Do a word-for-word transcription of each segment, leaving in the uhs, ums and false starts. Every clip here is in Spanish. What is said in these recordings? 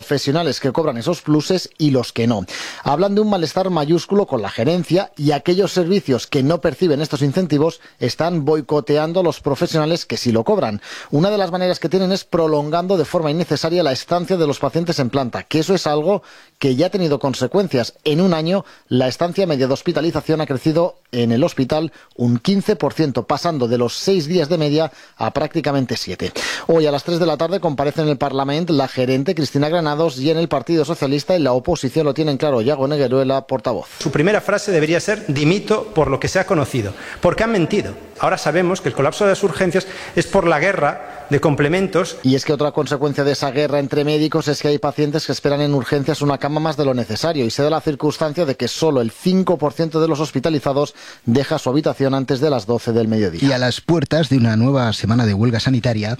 profesionales que cobran esos pluses y los que no. Hablan de un malestar mayúsculo con la gerencia y aquellos servicios que no perciben estos incentivos están boicoteando a los profesionales que sí lo cobran. Una de las maneras que tienen es prolongando de forma innecesaria la estancia de los pacientes en planta, que eso es algo que ya ha tenido consecuencias. En un año, la estancia media de hospitalización ha crecido en el hospital un quince por ciento, pasando de los seis días de media a prácticamente siete. Hoy a las tres de la tarde comparece en el Parlamento la gerente Cristina Granados y en el Partido Socialista en la oposición lo tienen claro. Yago Negueruela, portavoz. Su primera frase debería ser: dimito por lo que se ha conocido, porque han mentido. Ahora sabemos que el colapso de las urgencias es por la guerra de complementos. Y es que otra consecuencia de esa guerra entre médicos es que hay pacientes que esperan en urgencias una cama más de lo necesario y se da la circunstancia de que solo el cinco por ciento de los hospitalizados deja su habitación antes de las doce del mediodía. Y a las puertas de una nueva semana de huelga sanitaria,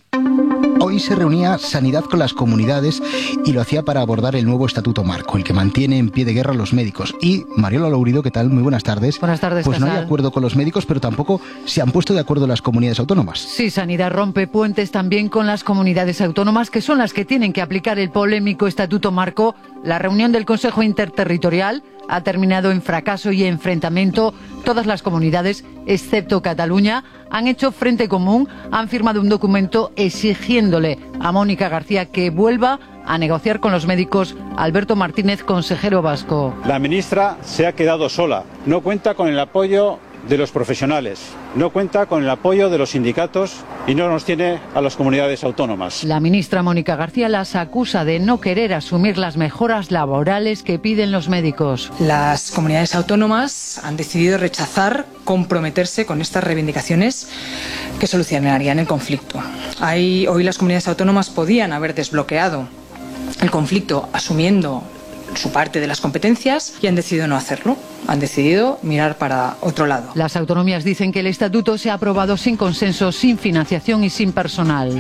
hoy se reunía Sanidad con las comunidades y lo hacía para abordar el nuevo Estatuto Marco, el que mantiene en pie de guerra a los médicos. Y Mariola Lourido, ¿qué tal? Muy buenas tardes. Buenas tardes, Pues Casal. no hay acuerdo con los médicos, pero tampoco se han puesto de acuerdo las comunidades autónomas. Sí, Sanidad rompe puentes también con las comunidades autónomas, que son las que tienen que aplicar el polémico Estatuto Marco. La reunión del Consejo Interterritorial ha terminado en fracaso y enfrentamiento. Todas las comunidades, excepto Cataluña, han hecho frente común, han firmado un documento exigiéndole a Mónica García que vuelva a negociar con los médicos. Alberto Martínez, consejero vasco. La ministra se ha quedado sola, no cuenta con el apoyo de los profesionales, no cuenta con el apoyo de los sindicatos y no nos tiene a las comunidades autónomas. La ministra Mónica García las acusa de no querer asumir las mejoras laborales que piden los médicos. Las comunidades autónomas han decidido rechazar comprometerse con estas reivindicaciones que solucionarían el conflicto. Ahí, hoy las comunidades autónomas podían haber desbloqueado el conflicto asumiendo su parte de las competencias y han decidido no hacerlo. Han decidido mirar para otro lado. Las autonomías dicen que el estatuto se ha aprobado sin consenso, sin financiación y sin personal.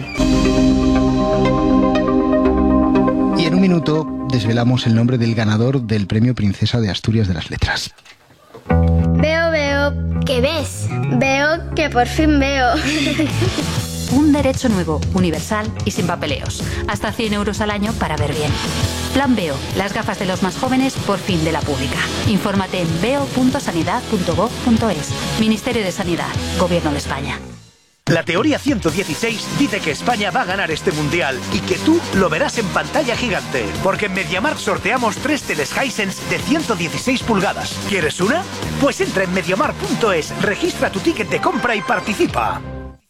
Y en un minuto desvelamos el nombre del ganador del Premio Princesa de Asturias de las Letras. Veo, veo, ¿qué ves? Veo que por fin veo. Un derecho nuevo, universal y sin papeleos. Hasta cien euros al año para ver bien. Plan Veo, las gafas de los más jóvenes por fin de la pública. Infórmate en veo punto sanidad punto gob punto es. Ministerio de Sanidad, Gobierno de España. La teoría ciento dieciséis dice que España va a ganar este mundial y que tú lo verás en pantalla gigante. Porque en MediaMarkt sorteamos tres teles Hisense de ciento dieciséis pulgadas. ¿Quieres una? Pues entra en mediamarkt punto es, registra tu ticket de compra y participa.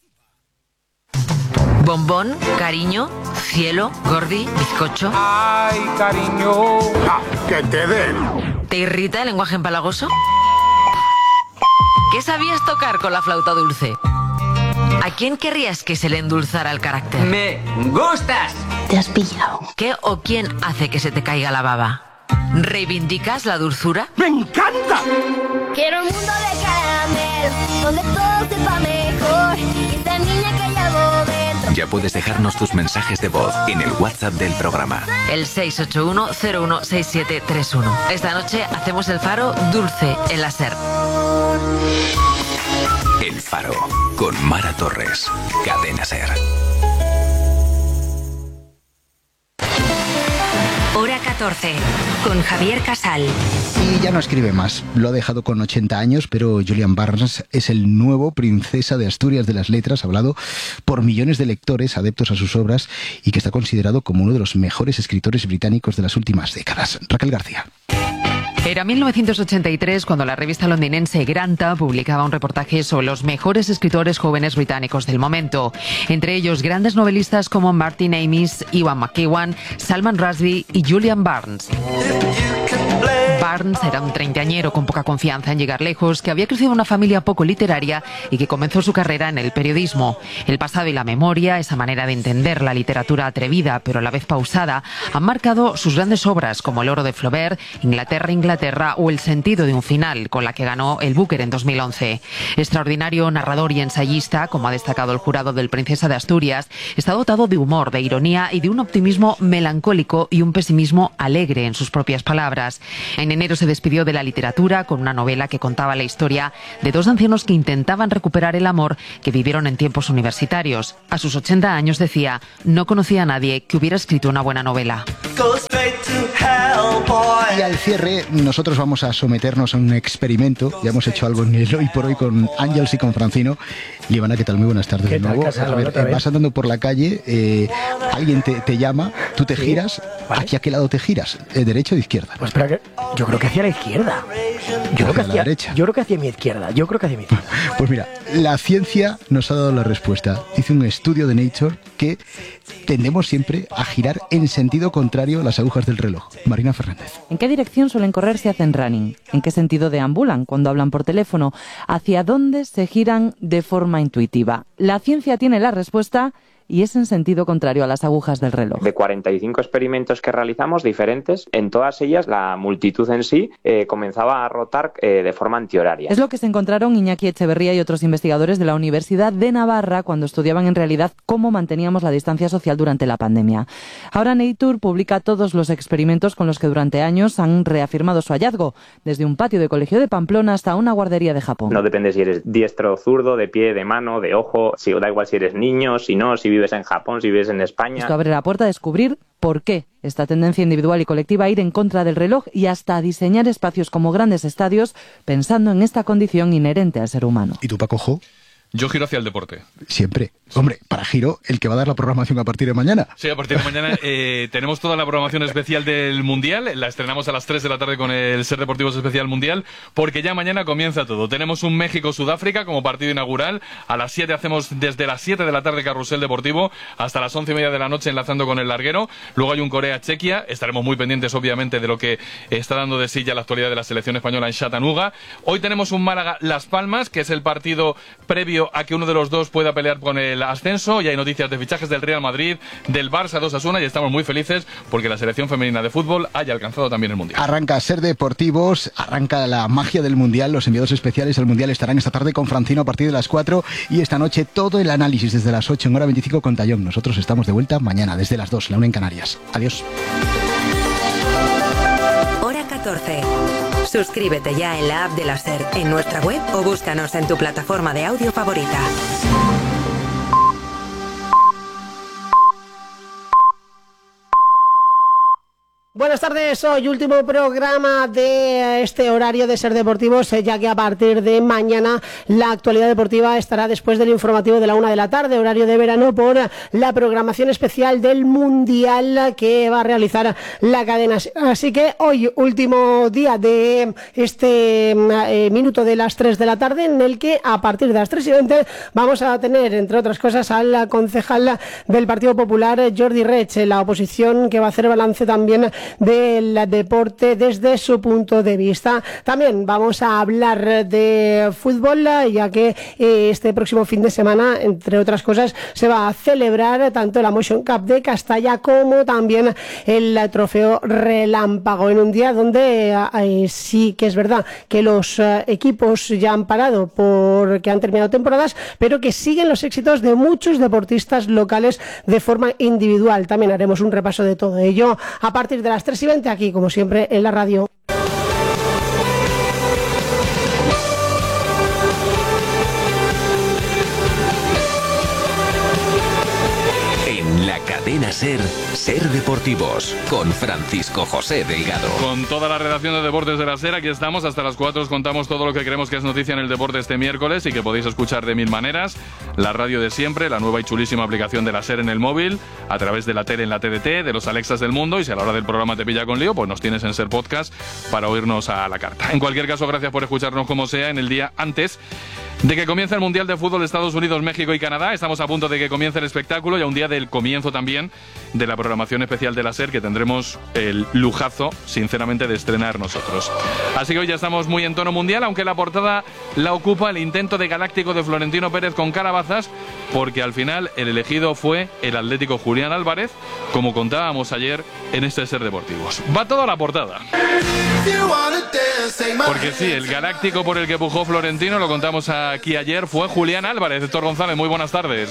Bombón, cariño, cielo, gordi, bizcocho. Ay, cariño. Ah, que te den. ¿Te irrita el lenguaje empalagoso? ¿Qué sabías tocar con la flauta dulce? ¿A quién querrías que se le endulzara el carácter? Me gustas. Te has pillado. ¿Qué o quién hace que se te caiga la baba? ¿Reivindicas la dulzura? ¡Me encanta! Quiero un mundo de caramelo, donde todo sepa mejor. Y esta niña que llevo dentro. Ya puedes dejarnos tus mensajes de voz en el WhatsApp del programa. El seis ocho uno cero uno seis siete tres uno. Esta noche hacemos el Faro dulce en la SER. El Faro, con Mara Torres, Cadena SER. Hora catorce, con Javier Casal. Y ya no escribe más. Lo ha dejado con ochenta años, pero Julian Barnes es el nuevo Princesa de Asturias de las Letras, hablado por millones de lectores adeptos a sus obras y que está considerado como uno de los mejores escritores británicos de las últimas décadas. Raquel García. Era mil novecientos ochenta y tres cuando la revista londinense Granta publicaba un reportaje sobre los mejores escritores jóvenes británicos del momento. Entre ellos, grandes novelistas como Martin Amis, Iwan McEwan, Salman Rushdie y Julian Barnes. Barnes era un treintañero con poca confianza en llegar lejos, que había crecido en una familia poco literaria y que comenzó su carrera en el periodismo. El pasado y la memoria, esa manera de entender la literatura atrevida pero a la vez pausada, han marcado sus grandes obras como El oro de Flaubert, Inglaterra, Inglaterra o El sentido de un final, con la que ganó el Booker en dos mil once. Extraordinario narrador y ensayista, como ha destacado el jurado del Princesa de Asturias, está dotado de humor, de ironía y de un optimismo melancólico y un pesimismo alegre en sus propias palabras. En En enero se despidió de la literatura con una novela que contaba la historia de dos ancianos que intentaban recuperar el amor que vivieron en tiempos universitarios. A sus ochenta años decía, no conocía a nadie que hubiera escrito una buena novela. Y al cierre, nosotros vamos a someternos a un experimento. Ya hemos hecho algo en el Hoy por Hoy con Ángels y con Francino. Lievana, ¿qué tal? Muy buenas tardes de nuevo. A ver, eh, vas andando por la calle, eh, alguien te, te llama, tú te Sí, giras. vale. ¿Hacia qué lado te giras? ¿Eh, ¿Derecha o izquierda? Pues espera, que yo creo que hacia la izquierda. Yo creo que Hacia la hacia, derecha. yo creo que hacia mi izquierda. Yo creo que hacia mi izquierda. Pues mira, la ciencia nos ha dado la respuesta. Hizo un estudio de Nature que tendemos siempre a girar en sentido contrario las agujas del reloj. Marina Fernández. ¿En qué dirección suelen correr si hacen running? ¿En qué sentido deambulan cuando hablan por teléfono? ¿Hacia dónde se giran de forma intuitiva? La ciencia tiene la respuesta y es en sentido contrario a las agujas del reloj. De cuarenta y cinco experimentos que realizamos diferentes, en todas ellas la multitud en sí eh, comenzaba a rotar eh, de forma antihoraria. Es lo que se encontraron Iñaki Echeverría y otros investigadores de la Universidad de Navarra cuando estudiaban en realidad cómo manteníamos la distancia social durante la pandemia. Ahora Nature publica todos los experimentos con los que durante años han reafirmado su hallazgo, desde un patio de colegio de Pamplona hasta una guardería de Japón. No depende si eres diestro o zurdo, de pie, de mano, de ojo, si da igual si eres niño, si no, si vives en Japón, si vives en España. Esto abre la puerta a descubrir por qué esta tendencia individual y colectiva a ir en contra del reloj y hasta a diseñar espacios como grandes estadios pensando en esta condición inherente al ser humano. ¿Y tú, Paco Jo? Yo giro hacia el deporte. Siempre. Hombre, para Giro, el que va a dar la programación a partir de mañana. Sí, a partir de mañana eh, tenemos toda la programación especial del Mundial. La estrenamos a las tres de la tarde con el Ser Deportivos Especial Mundial, porque ya mañana comienza todo. Tenemos un México-Sudáfrica como partido inaugural. A las siete hacemos desde las siete de la tarde carrusel deportivo hasta las once y media de la noche enlazando con el larguero. Luego hay un Corea-Chequia. Estaremos muy pendientes, obviamente, de lo que está dando de sí ya la actualidad de la selección española en Chattanooga. Hoy tenemos un Málaga-Las Palmas, que es el partido previo a que uno de los dos pueda pelear con el ascenso. Y hay noticias de fichajes del Real Madrid, del Barça dos Osasuna, y estamos muy felices porque la selección femenina de fútbol haya alcanzado también el Mundial. Arranca Ser Deportivos, arranca la magia del Mundial. Los enviados especiales al Mundial estarán esta tarde con Francino a partir de las cuatro y esta noche todo el análisis desde las ocho en hora veinticinco con Tallón. Nosotros estamos de vuelta mañana desde las dos, la una en Canarias. Adiós. Hora catorce. Suscríbete ya en la app de la SER, en nuestra web o búscanos en tu plataforma de audio favorita. Buenas tardes, hoy último programa de este horario de Ser Deportivos, ya que a partir de mañana la actualidad deportiva estará después del informativo de la una de la tarde, horario de verano, por la programación especial del Mundial que va a realizar la cadena. Así que hoy último día de este eh, minuto de las tres de la tarde, en el que a partir de las tres y veinte vamos a tener, entre otras cosas, al concejal del Partido Popular, Jordi Reig, la oposición, que va a hacer balance también del deporte desde su punto de vista. También vamos a hablar de fútbol, ya que eh, este próximo fin de semana, entre otras cosas, se va a celebrar tanto la Motion Cup de Castalla como también el trofeo Relámpago, en un día donde eh, sí que es verdad que los eh, equipos ya han parado porque han terminado temporadas, pero que siguen los éxitos de muchos deportistas locales de forma individual. También haremos un repaso de todo ello a partir de las tres y veinte aquí, como siempre, en la radio. En la cadena SER, Ser Deportivos, con Francisco José Delgado. Con toda la redacción de Deportes de la SER, aquí estamos. Hasta las cuatro os contamos todo lo que creemos que es noticia en el deporte este miércoles y que podéis escuchar de mil maneras. La radio de siempre, la nueva y chulísima aplicación de la SER en el móvil, a través de la tele en la T D T, de los Alexas del mundo, y si a la hora del programa te pilla con lío, pues nos tienes en SER Podcast para oírnos a la carta. En cualquier caso, gracias por escucharnos como sea en el día antes de que comience el Mundial de Fútbol de Estados Unidos, México y Canadá. Estamos a punto de que comience el espectáculo y a un día del comienzo también de la programación especial de la SER, que tendremos el lujazo, sinceramente, de estrenar nosotros. Así que hoy ya estamos muy en tono mundial, aunque la portada la ocupa el intento de Galáctico de Florentino Pérez con calabazas, porque al final el elegido fue el Atlético Julián Álvarez, como contábamos ayer en este Ser Deportivos. Va todo a la portada. Porque sí, el Galáctico por el que pujó Florentino, lo contamos aquí ayer, fue Julián Álvarez. Héctor González, muy buenas tardes.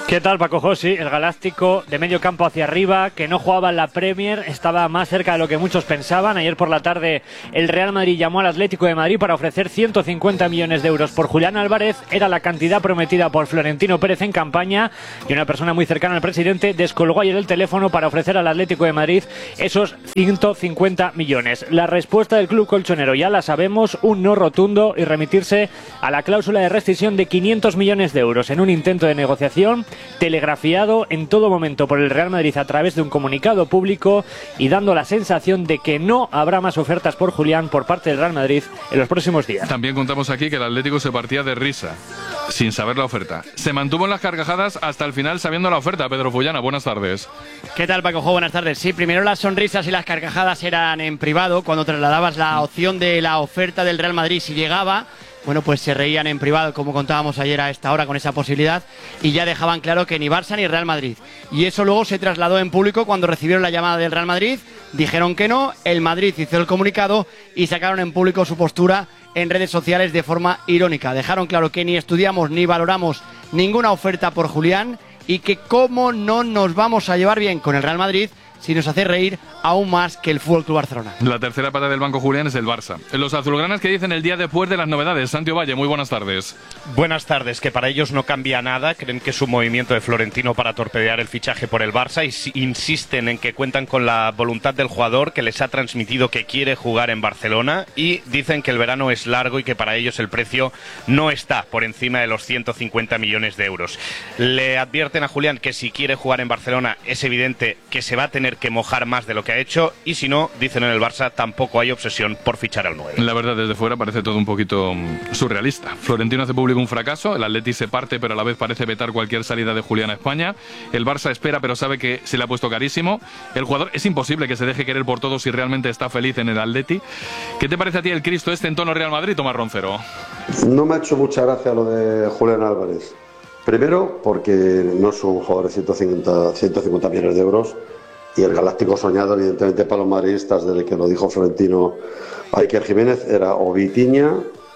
¿Qué tal, Paco Josi? El Galáctico de medio campo hacia arriba, que no jugaba en la Premier, estaba más cerca de lo que muchos pensaban. Ayer por la tarde el Real Madrid llamó al Atlético de Madrid para ofrecer ciento cincuenta millones de euros por Julián Álvarez. Era la cantidad prometida por Florentino Pérez en campaña, y una persona muy cercana al presidente descolgó ayer el teléfono para ofrecer al Atlético de Madrid esos ciento cincuenta millones. La respuesta del club colchonero ya la sabemos, un no rotundo y remitirse a la cláusula de rescisión de quinientos millones de euros en un intento de negociación telegrafiado en todo momento por el Real Madrid a través de un comunicado público y dando la sensación de que no habrá más ofertas por Julián por parte del Real Madrid en los próximos días. También contamos aquí que el Atlético se partía de risa, sin saber la oferta. Se mantuvo en las carcajadas hasta el final sabiendo la oferta. Pedro Fullana, buenas tardes. ¿Qué tal, Paco Jo? Buenas tardes. Sí, primero las sonrisas y las carcajadas eran en privado, cuando trasladabas la opción de la oferta del Real Madrid si llegaba. Bueno, pues se reían en privado, como contábamos ayer a esta hora, con esa posibilidad, y ya dejaban claro que ni Barça ni Real Madrid. Y eso luego se trasladó en público cuando recibieron la llamada del Real Madrid, dijeron que no, el Madrid hizo el comunicado y sacaron en público su postura en redes sociales de forma irónica. Dejaron claro que ni estudiamos ni valoramos ninguna oferta por Julián y que cómo no nos vamos a llevar bien con el Real Madrid si nos hace reír aún más que el F C Barcelona. La tercera pata del banco, Julián, es el Barça. Los azulgranas, que dicen el día después de las novedades. Santiago Valle, muy buenas tardes. Buenas tardes, que para ellos no cambia nada. Creen que es un movimiento de Florentino para torpedear el fichaje por el Barça y insisten en que cuentan con la voluntad del jugador, que les ha transmitido que quiere jugar en Barcelona, y dicen que el verano es largo y que para ellos el precio no está por encima de los ciento cincuenta millones de euros. Le advierten a Julián que si quiere jugar en Barcelona es evidente que se va a tener que mojar más de lo que ha hecho, y si no, dicen en el Barça, tampoco hay obsesión por fichar al nueve. La verdad, desde fuera parece todo un poquito surrealista. Florentino hace público un fracaso, el Atleti se parte pero a la vez parece vetar cualquier salida de Julián a España, el Barça espera pero sabe que se le ha puesto carísimo, el jugador es imposible que se deje querer por todos si realmente está feliz en el Atleti. ¿Qué te parece a ti el Cristo este en tono Real Madrid, Tomás Roncero? No me ha hecho mucha gracia lo de Julián Álvarez. Primero, porque no es un jugador de ciento cincuenta millones de euros, y el Galáctico soñado, evidentemente, para los madridistas, desde que lo dijo Florentino a Iker Jiménez, era o Vitinha,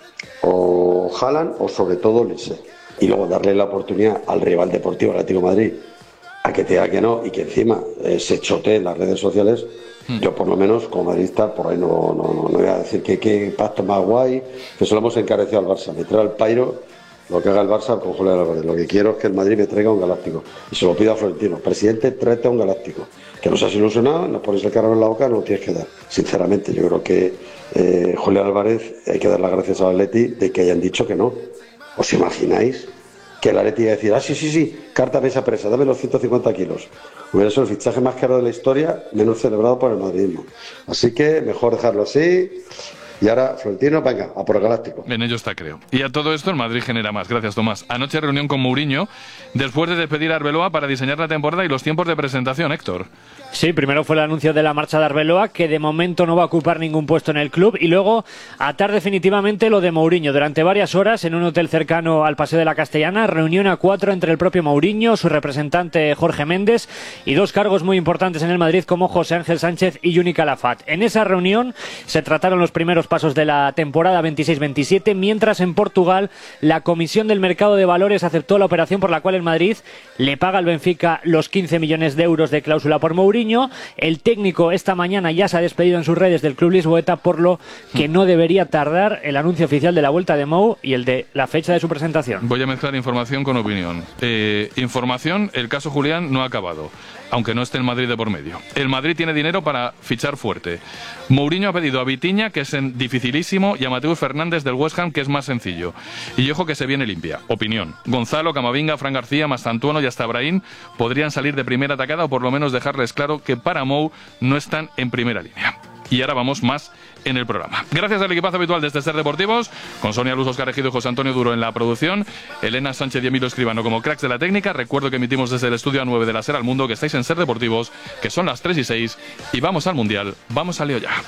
o Haaland, o sobre todo Lise. Y luego darle la oportunidad al rival deportivo Atlético de Madrid a que te diga que no, y que encima eh, se chotee en las redes sociales. Hmm. Yo, por lo menos, como madridista, por ahí no, no, no, no voy a decir que qué pacto más guay, que se lo hemos encarecido al Barça. Me trae al pairo lo que haga el Barça con Julián Álvarez. Lo que quiero es que el Madrid me traiga un Galáctico, y se lo pido a Florentino: presidente, tráete a un Galáctico. Que nos has ilusionado, nos pones el carro en la boca, no lo tienes que dar. Sinceramente, yo creo que eh, Julián Álvarez, hay que dar las gracias al Atleti de que hayan dicho que no. ¿Os imagináis que el Atleti iba a decir, ah, sí, sí, sí, carta mesa presa, dame los ciento cincuenta kilos? Hubiera sido el fichaje más caro de la historia, menos celebrado por el madridismo. Así que mejor dejarlo así. Y ahora, Florentino, venga, a por el Galáctico. En ello está, creo. Y a todo esto el Madrid genera más. Gracias, Tomás. Anoche reunión con Mourinho, después de despedir a Arbeloa para diseñar la temporada y los tiempos de presentación, Héctor. Sí, primero fue el anuncio de la marcha de Arbeloa, que de momento no va a ocupar ningún puesto en el club, y luego atar definitivamente lo de Mourinho. Durante varias horas, en un hotel cercano al Paseo de la Castellana, reunión a cuatro entre el propio Mourinho, su representante Jorge Méndez, y dos cargos muy importantes en el Madrid como José Ángel Sánchez y Juni Calafat. En esa reunión se trataron los primeros pasos de la temporada veintiséis veintisiete, mientras en Portugal la Comisión del Mercado de Valores aceptó la operación por la cual el Madrid le paga al Benfica los quince millones de euros de cláusula por Mourinho. El técnico esta mañana ya se ha despedido en sus redes del club lisboeta, por lo que no debería tardar el anuncio oficial de la vuelta de Mou y el de la fecha de su presentación. Voy a mezclar información con opinión. Eh, información, el caso Julián no ha acabado, aunque no esté el Madrid de por medio. El Madrid tiene dinero para fichar fuerte. Mourinho ha pedido a Vitinha, que es en dificilísimo, y a Mateus Fernández del West Ham, que es más sencillo. Y ojo que se viene limpia. Opinión: Gonzalo, Camavinga, Fran García, Mastantuono y hasta Brahim podrían salir de primera atacada, o por lo menos dejarles claro que para Mou no están en primera línea. Y ahora vamos más en el programa. Gracias al equipazo habitual desde Ser Deportivos, con Sonia Luz, Óscar Ejido y José Antonio Duro en la producción, Elena Sánchez y Emilio Escribano como cracks de la técnica. Recuerdo que emitimos desde el estudio A nueve de la Ser al Mundo, que estáis en Ser Deportivos, que son las tres y seis, y vamos al Mundial. Vamos al lío ya.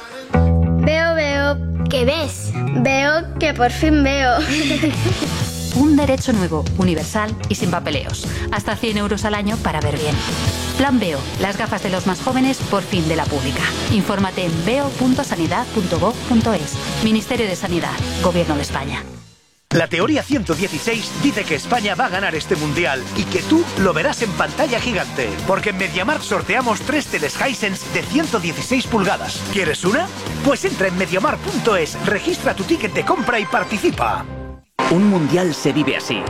Veo, veo, ¿qué ves? Veo que por fin veo. Un derecho nuevo, universal y sin papeleos. Hasta cien euros al año para ver bien. Plan Veo, las gafas de los más jóvenes por fin de la pública. Infórmate en veo punto sanidad punto gov punto es. Ministerio de Sanidad, Gobierno de España. La teoría ciento dieciséis dice que España va a ganar este mundial y que tú lo verás en pantalla gigante. Porque en MediaMarkt sorteamos tres teles Hisense de ciento dieciséis pulgadas. ¿Quieres una? Pues entra en mediamarkt punto es, registra tu ticket de compra y participa. Un mundial se vive así.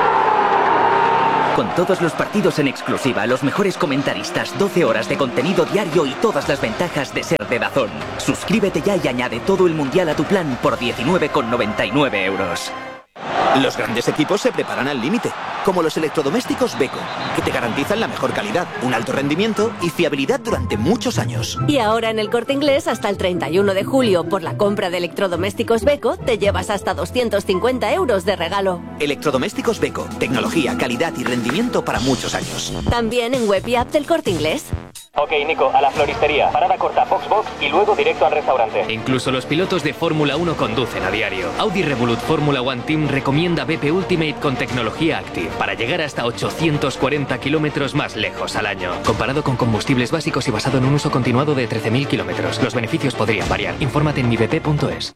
Con todos los partidos en exclusiva, los mejores comentaristas, doce horas de contenido diario y todas las ventajas de ser de DAZN. Suscríbete ya y añade todo el mundial a tu plan por diecinueve con noventa y nueve euros. Los grandes equipos se preparan al límite, como los electrodomésticos Beko, que te garantizan la mejor calidad, un alto rendimiento y fiabilidad durante muchos años. Y ahora en El Corte Inglés, hasta el treinta y uno de julio, por la compra de electrodomésticos Beko, te llevas hasta doscientos cincuenta euros de regalo. Electrodomésticos Beko, tecnología, calidad y rendimiento para muchos años. También en web y app del Corte Inglés. Ok, Nico, a la floristería. Parada corta, Foxbox y luego directo al restaurante. Incluso los pilotos de Fórmula uno conducen a diario. Audi Revolut Fórmula One Team recomienda B P Ultimate con tecnología Active para llegar hasta ochocientos cuarenta kilómetros más lejos al año. Comparado con combustibles básicos y basado en un uso continuado de trece mil kilómetros. Los beneficios podrían variar. Infórmate en mi b p punto es.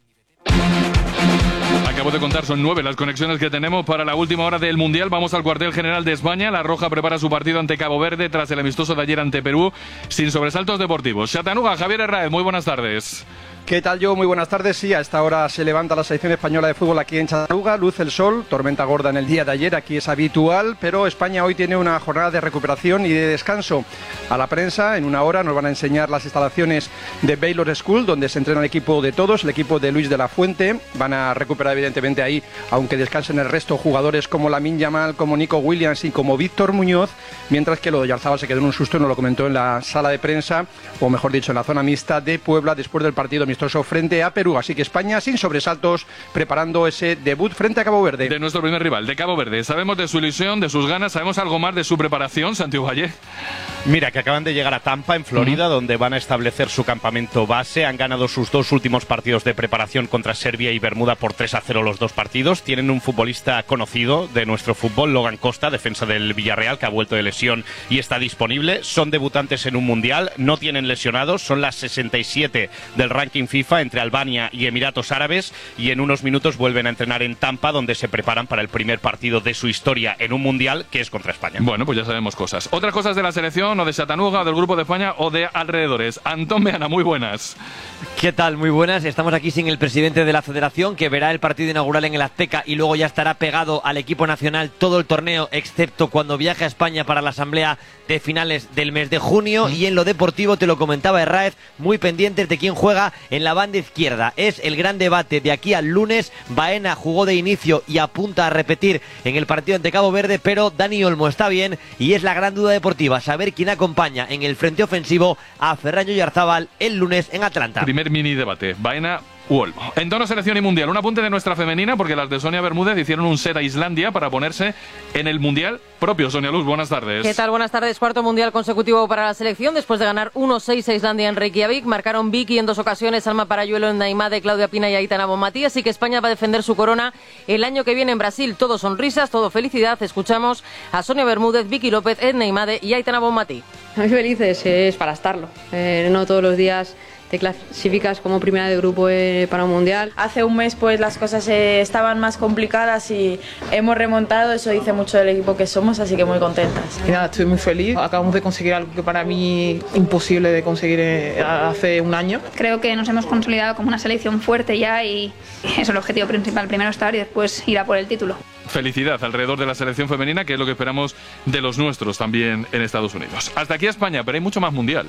Acabo de contar, son nueve las conexiones que tenemos para la última hora del Mundial. Vamos al cuartel general de España. La Roja prepara su partido ante Cabo Verde tras el amistoso de ayer ante Perú, sin sobresaltos deportivos. Chattanooga, Javier Herráez, muy buenas tardes. ¿Qué tal, yo? Muy buenas tardes. Sí, a esta hora se levanta la selección española de fútbol aquí en Chattanooga. Luce el sol, tormenta gorda en el día de ayer, aquí es habitual, pero España hoy tiene una jornada de recuperación y de descanso. A la prensa, en una hora, nos van a enseñar las instalaciones de Baylor School, donde se entrena el equipo de todos, el equipo de Luis de la Fuente. Van a recuperar evidentemente ahí, aunque descansen el resto, jugadores como Lamine Yamal, como Nico Williams y como Víctor Muñoz, mientras que lo de Oyarzabal se quedó en un susto, nos lo comentó en la sala de prensa, o mejor dicho, en la zona mixta de Puebla, después del partido amistoso frente a Perú. Así que España sin sobresaltos, preparando ese debut frente a Cabo Verde. De nuestro primer rival, de Cabo Verde. Sabemos de su ilusión, de sus ganas, sabemos algo más de su preparación, Santiago Valle. Mira, que acaban de llegar a Tampa, en Florida, uh-huh. donde van a establecer su campamento base. Han ganado sus dos últimos partidos de preparación contra Serbia y Bermuda por tres a cero los dos partidos. Tienen un futbolista conocido de nuestro fútbol, Logan Costa, defensa del Villarreal, que ha vuelto de lesión y está disponible. Son debutantes en un mundial, no tienen lesionados, son las sesenta y siete del ranking FIFA entre Albania y Emiratos Árabes, y en unos minutos vuelven a entrenar en Tampa, donde se preparan para el primer partido de su historia en un mundial, que es contra España. Bueno, pues ya sabemos cosas. Otras cosas de la selección, o de Chattanooga, o del Grupo de España, o de alrededores. Antón Meana, muy buenas. ¿Qué tal? Muy buenas. Estamos aquí sin el presidente de la Federación, que verá el partido inaugural en el Azteca y luego ya estará pegado al equipo nacional todo el torneo, excepto cuando viaje a España para la asamblea de finales del mes de junio. Y en lo deportivo, te lo comentaba Herráez, muy pendientes de quién juega en la banda izquierda. Es el gran debate de aquí al lunes. Baena jugó de inicio y apunta a repetir en el partido ante Cabo Verde, pero Dani Olmo está bien y es la gran duda deportiva, saber quién acompaña en el frente ofensivo a Ferran Oyarzabal el lunes en Atlanta. Primer mini debate, Baena u Olmo. En tono selección y mundial, un apunte de nuestra femenina, porque las de Sonia Bermúdez hicieron un set a Islandia para ponerse en el mundial propio. Sonia Luz, buenas tardes. ¿Qué tal? Buenas tardes. Cuarto mundial consecutivo para la selección, después de ganar uno seis a Islandia en Reykjavik. Marcaron Vicky en dos ocasiones, Alma Parayuelo en Naimade, Claudia Pina y Aitana Bonmatí. Así que España va a defender su corona el año que viene en Brasil. Todo sonrisas, todo felicidad. Escuchamos a Sonia Bermúdez, Vicky López, Ed Naimade y Aitana Bonmatí. Muy felices, es para estarlo. Eh, no todos los días te clasificas como primera de grupo eh, para un mundial. Hace un mes pues las cosas eh, estaban más complicadas y hemos remontado, eso dice mucho del equipo que somos, así que muy contentas. Y nada, estoy muy feliz, acabamos de conseguir algo que para mí imposible de conseguir eh, hace un año. Creo que nos hemos consolidado como una selección fuerte ya y eso es el objetivo principal, primero estar y después ir a por el título. Felicidad alrededor de la selección femenina, que es lo que esperamos de los nuestros también en Estados Unidos. Hasta aquí España, pero hay mucho más mundial.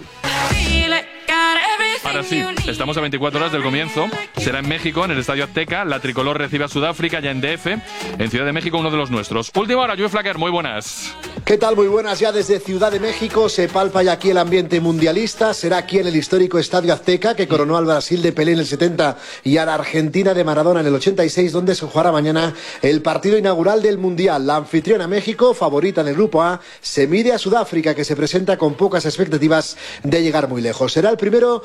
Ahora sí, estamos a veinticuatro horas del comienzo. Será en México, en el Estadio Azteca. La tricolor recibe a Sudáfrica ya en D F. En Ciudad de México, uno de los nuestros. Última hora, Joe Flacker, muy buenas. ¿Qué tal? Muy buenas. Ya desde Ciudad de México se palpa ya aquí el ambiente mundialista. Será aquí en el histórico Estadio Azteca, que coronó al Brasil de Pelé en el setenta y a la Argentina de Maradona en el ochenta y seis, donde se jugará mañana el partido inaugural del Mundial. La anfitriona México, favorita en el Grupo A, se mide a Sudáfrica, que se presenta con pocas expectativas de llegar muy lejos. Será el primero de los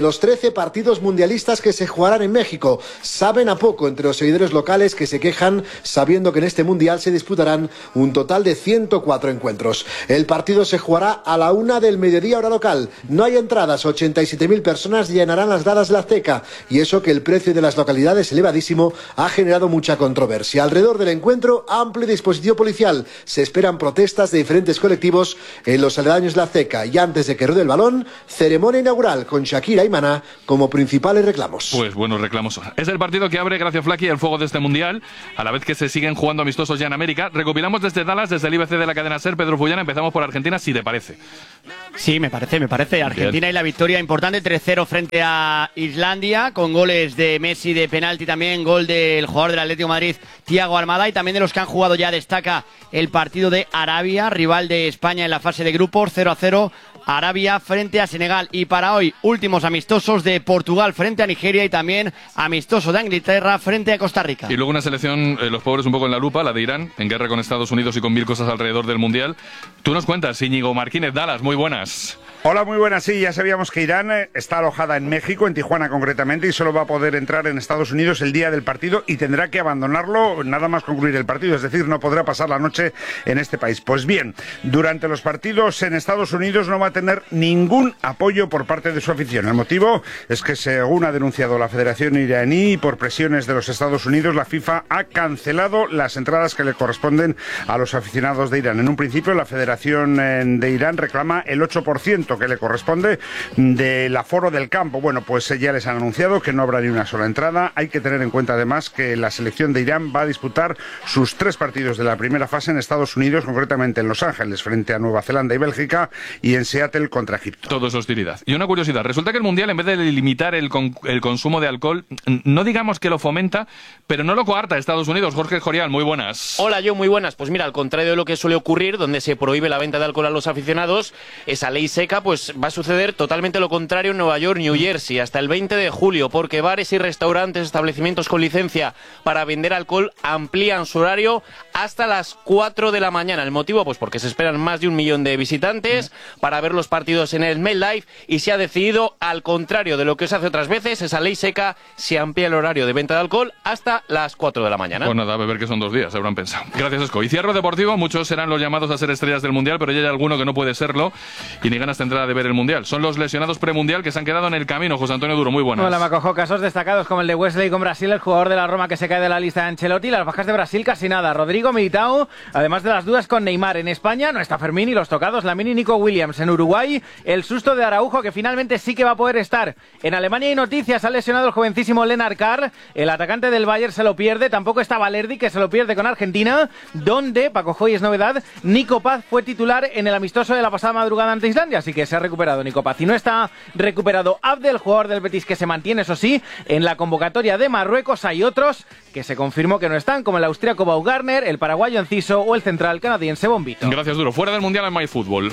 los trece partidos mundialistas que se jugarán en México. Saben a poco entre los seguidores locales que se quejan sabiendo que en este mundial se disputarán un total de ciento cuatro encuentros. El partido se jugará a la una del mediodía hora local. No hay entradas, ochenta y siete mil personas llenarán las gradas de la Azteca y eso que el precio de las localidades elevadísimo ha generado mucha controversia. Alrededor del encuentro, amplio dispositivo policial. Se esperan protestas de diferentes colectivos en los aledaños de la Azteca y antes de que ruede el balón, ceremonia inaugural con Shakira y Maná como principales reclamos. Pues buenos reclamos. Es el partido que abre, gracias Flaky, el fuego de este mundial, a la vez que se siguen jugando amistosos ya en América. Recopilamos desde Dallas, desde el I B C de la cadena SER. Pedro Fullana, empezamos por Argentina, si te parece. Sí, me parece, me parece. Argentina Bien. Y la victoria importante, tres cero frente a Islandia, con goles de Messi de penalti también, gol del jugador del Atlético de Madrid, Thiago Almada, y también de los que han jugado ya destaca el partido de Arabia, rival de España en la fase de grupos, cero a cero. Arabia frente a Senegal. Y para hoy, últimos amistosos de Portugal frente a Nigeria y también amistoso de Inglaterra frente a Costa Rica. Y luego una selección, eh, los pobres un poco en la lupa, la de Irán, en guerra con Estados Unidos y con mil cosas alrededor del Mundial. Tú nos cuentas, Íñigo Martínez, Dallas, muy buenas. Hola, muy buenas. Sí, ya sabíamos que Irán está alojada en México, en Tijuana concretamente, y solo va a poder entrar en Estados Unidos el día del partido y tendrá que abandonarlo nada más concluir el partido, es decir, no podrá pasar la noche en este país. Pues bien, durante los partidos en Estados Unidos no va a tener ningún apoyo por parte de su afición. El motivo es que, según ha denunciado la Federación iraní, por presiones de los Estados Unidos, la FIFA ha cancelado las entradas que le corresponden a los aficionados de Irán. En un principio, la Federación de Irán reclama el ocho por ciento que le corresponde del aforo del campo. Bueno, pues ya les han anunciado que no habrá ni una sola entrada. Hay que tener en cuenta además que la selección de Irán va a disputar sus tres partidos de la primera fase en Estados Unidos, concretamente en Los Ángeles frente a Nueva Zelanda y Bélgica, y en Seattle contra Egipto. Todo es hostilidad. Y una curiosidad, resulta que el Mundial, en vez de limitar el, con, el consumo de alcohol, no digamos que lo fomenta, pero no lo coarta Estados Unidos. Jorge Jorial, muy buenas. Hola, yo muy buenas. Pues mira, al contrario de lo que suele ocurrir, donde se prohíbe la venta de alcohol a los aficionados, esa ley seca, pues va a suceder totalmente lo contrario en Nueva York, New Jersey, hasta el veinte de julio, porque bares y restaurantes, establecimientos con licencia para vender alcohol amplían su horario hasta las cuatro de la mañana. ¿El motivo? Pues porque se esperan más de un millón de visitantes para ver los partidos en el MetLife, y se ha decidido, al contrario de lo que se hace otras veces, esa ley seca, se amplía el horario de venta de alcohol hasta las cuatro de la mañana. Pues nada, a beber que son dos días, habrán pensado. Gracias, Esco. Y cierro deportivo, muchos serán los llamados a ser estrellas del Mundial, pero ya hay alguno que no puede serlo y ni ganas tendrá de ver el Mundial. Son los lesionados premundial que se han quedado en el camino. José Antonio Duro, muy buenas. Hola, Macojo. Casos destacados como el de Wesley con Brasil, el jugador de la Roma que se cae de la lista de Ancelotti. Las bajas de Brasil casi nada. Rodrigo Militao, además de las dudas con Neymar. En España no está Fermín y los tocados Lamine y Nico Williams. En Uruguay, el susto de Araujo, que finalmente sí que va a poder estar. En Alemania hay noticias, ha lesionado el jovencísimo Lennart Carr, el atacante del Bayern se lo pierde. Tampoco está Valerdi, que se lo pierde con Argentina, donde, Paco Joy es novedad, Nico Paz fue titular en el amistoso de la pasada madrugada ante Islandia, así que se ha recuperado Nico Paz. Y no está recuperado Abdel, jugador del Betis, que se mantiene, eso sí, en la convocatoria de Marruecos. Hay otros que se confirmó que no están, como el austríaco Baumgartner, el paraguayo Enciso o el central canadiense Bombito. Gracias, Duro. Fuera del Mundial en MyFútbol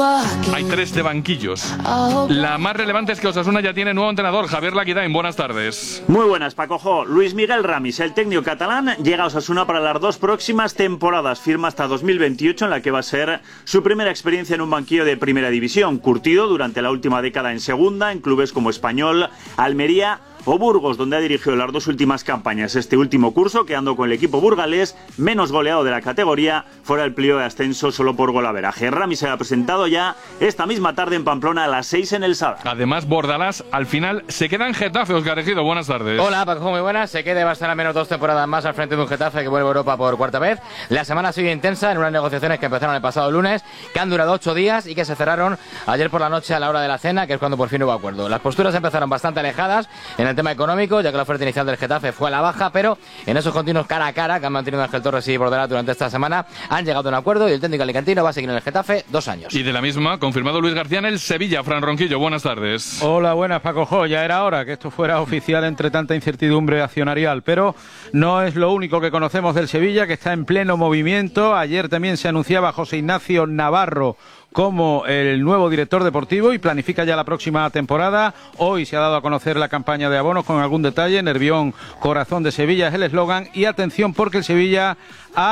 hay tres de banquillos. La más relevante es que Osasuna ya tiene nuevo entrenador, Javier Laquidain. Buenas tardes. Muy buenas, Pacojo. Luis Miguel Ramis, el técnico catalán, llega a Osasuna para las dos próximas temporadas. Firma hasta dos mil veintiocho, en la que va a ser su primera experiencia en un banquillo de primera división. Curtido durante la última década en segunda, en clubes como Español, Almería o Burgos, donde ha dirigido las dos últimas campañas. Este último curso, quedando con el equipo burgalés, menos goleado de la categoría, fuera el pliego de ascenso solo por golaveraje. Rami se ha presentado ya esta misma tarde en Pamplona a las seis en el Sadar. Además, Bordalás al final se queda en Getafe. Óscar Ejido, buenas tardes. Hola, Paco, muy buenas. Se queda y va a estar al menos dos temporadas más al frente de un Getafe que vuelve a Europa por cuarta vez. La semana sigue intensa en unas negociaciones que empezaron el pasado lunes, que han durado ocho días y que se cerraron ayer por la noche a la hora de la cena, que es cuando por fin hubo acuerdo. Las posturas empezaron bastante alejadas en el tema económico, ya que la oferta inicial del Getafe fue a la baja, pero en esos continuos cara a cara que han mantenido Ángel Torres y Bordalás durante esta semana, han llegado a un acuerdo y el técnico alicantino va a seguir en el Getafe dos años. Y de la misma, confirmado Luis García en el Sevilla. Fran Ronquillo, buenas tardes. Hola, buenas, Paco Jo. Ya era hora que esto fuera oficial entre tanta incertidumbre accionarial, pero no es lo único que conocemos del Sevilla, que está en pleno movimiento. Ayer también se anunciaba José Ignacio Navarro como el nuevo director deportivo y planifica ya la próxima temporada. Hoy se ha dado a conocer la campaña de abonos con algún detalle. Nervión, corazón de Sevilla es el eslogan. Y atención, porque el Sevilla ha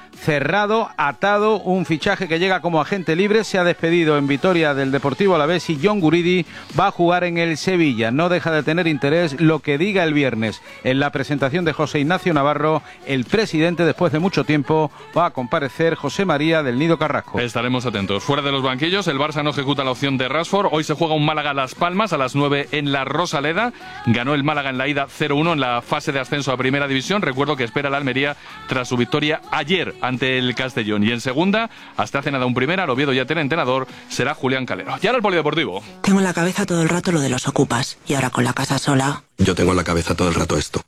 cerrado, atado, un fichaje que llega como agente libre, se ha despedido en Vitoria del Deportivo Alavés y John Guridi va a jugar en el Sevilla. No deja de tener interés lo que diga el viernes. En la presentación de José Ignacio Navarro, el presidente, después de mucho tiempo, va a comparecer José María del Nido Carrasco. Estaremos atentos. Fuera de los banquillos, el Barça no ejecuta la opción de Rashford. Hoy se juega un Málaga-Las Palmas a las nueve en la Rosaleda. Ganó el Málaga en la ida cero uno en la fase de ascenso a Primera División. Recuerdo que espera la Almería tras su victoria ayer ante el Castellón. Y en segunda, hasta hace nada un primera, el Oviedo ya tiene entrenador, será Julián Calero. Y ahora el polideportivo. Tengo en la cabeza todo el rato lo de los ocupas. Y ahora con la casa sola... Yo tengo en la cabeza todo el rato esto.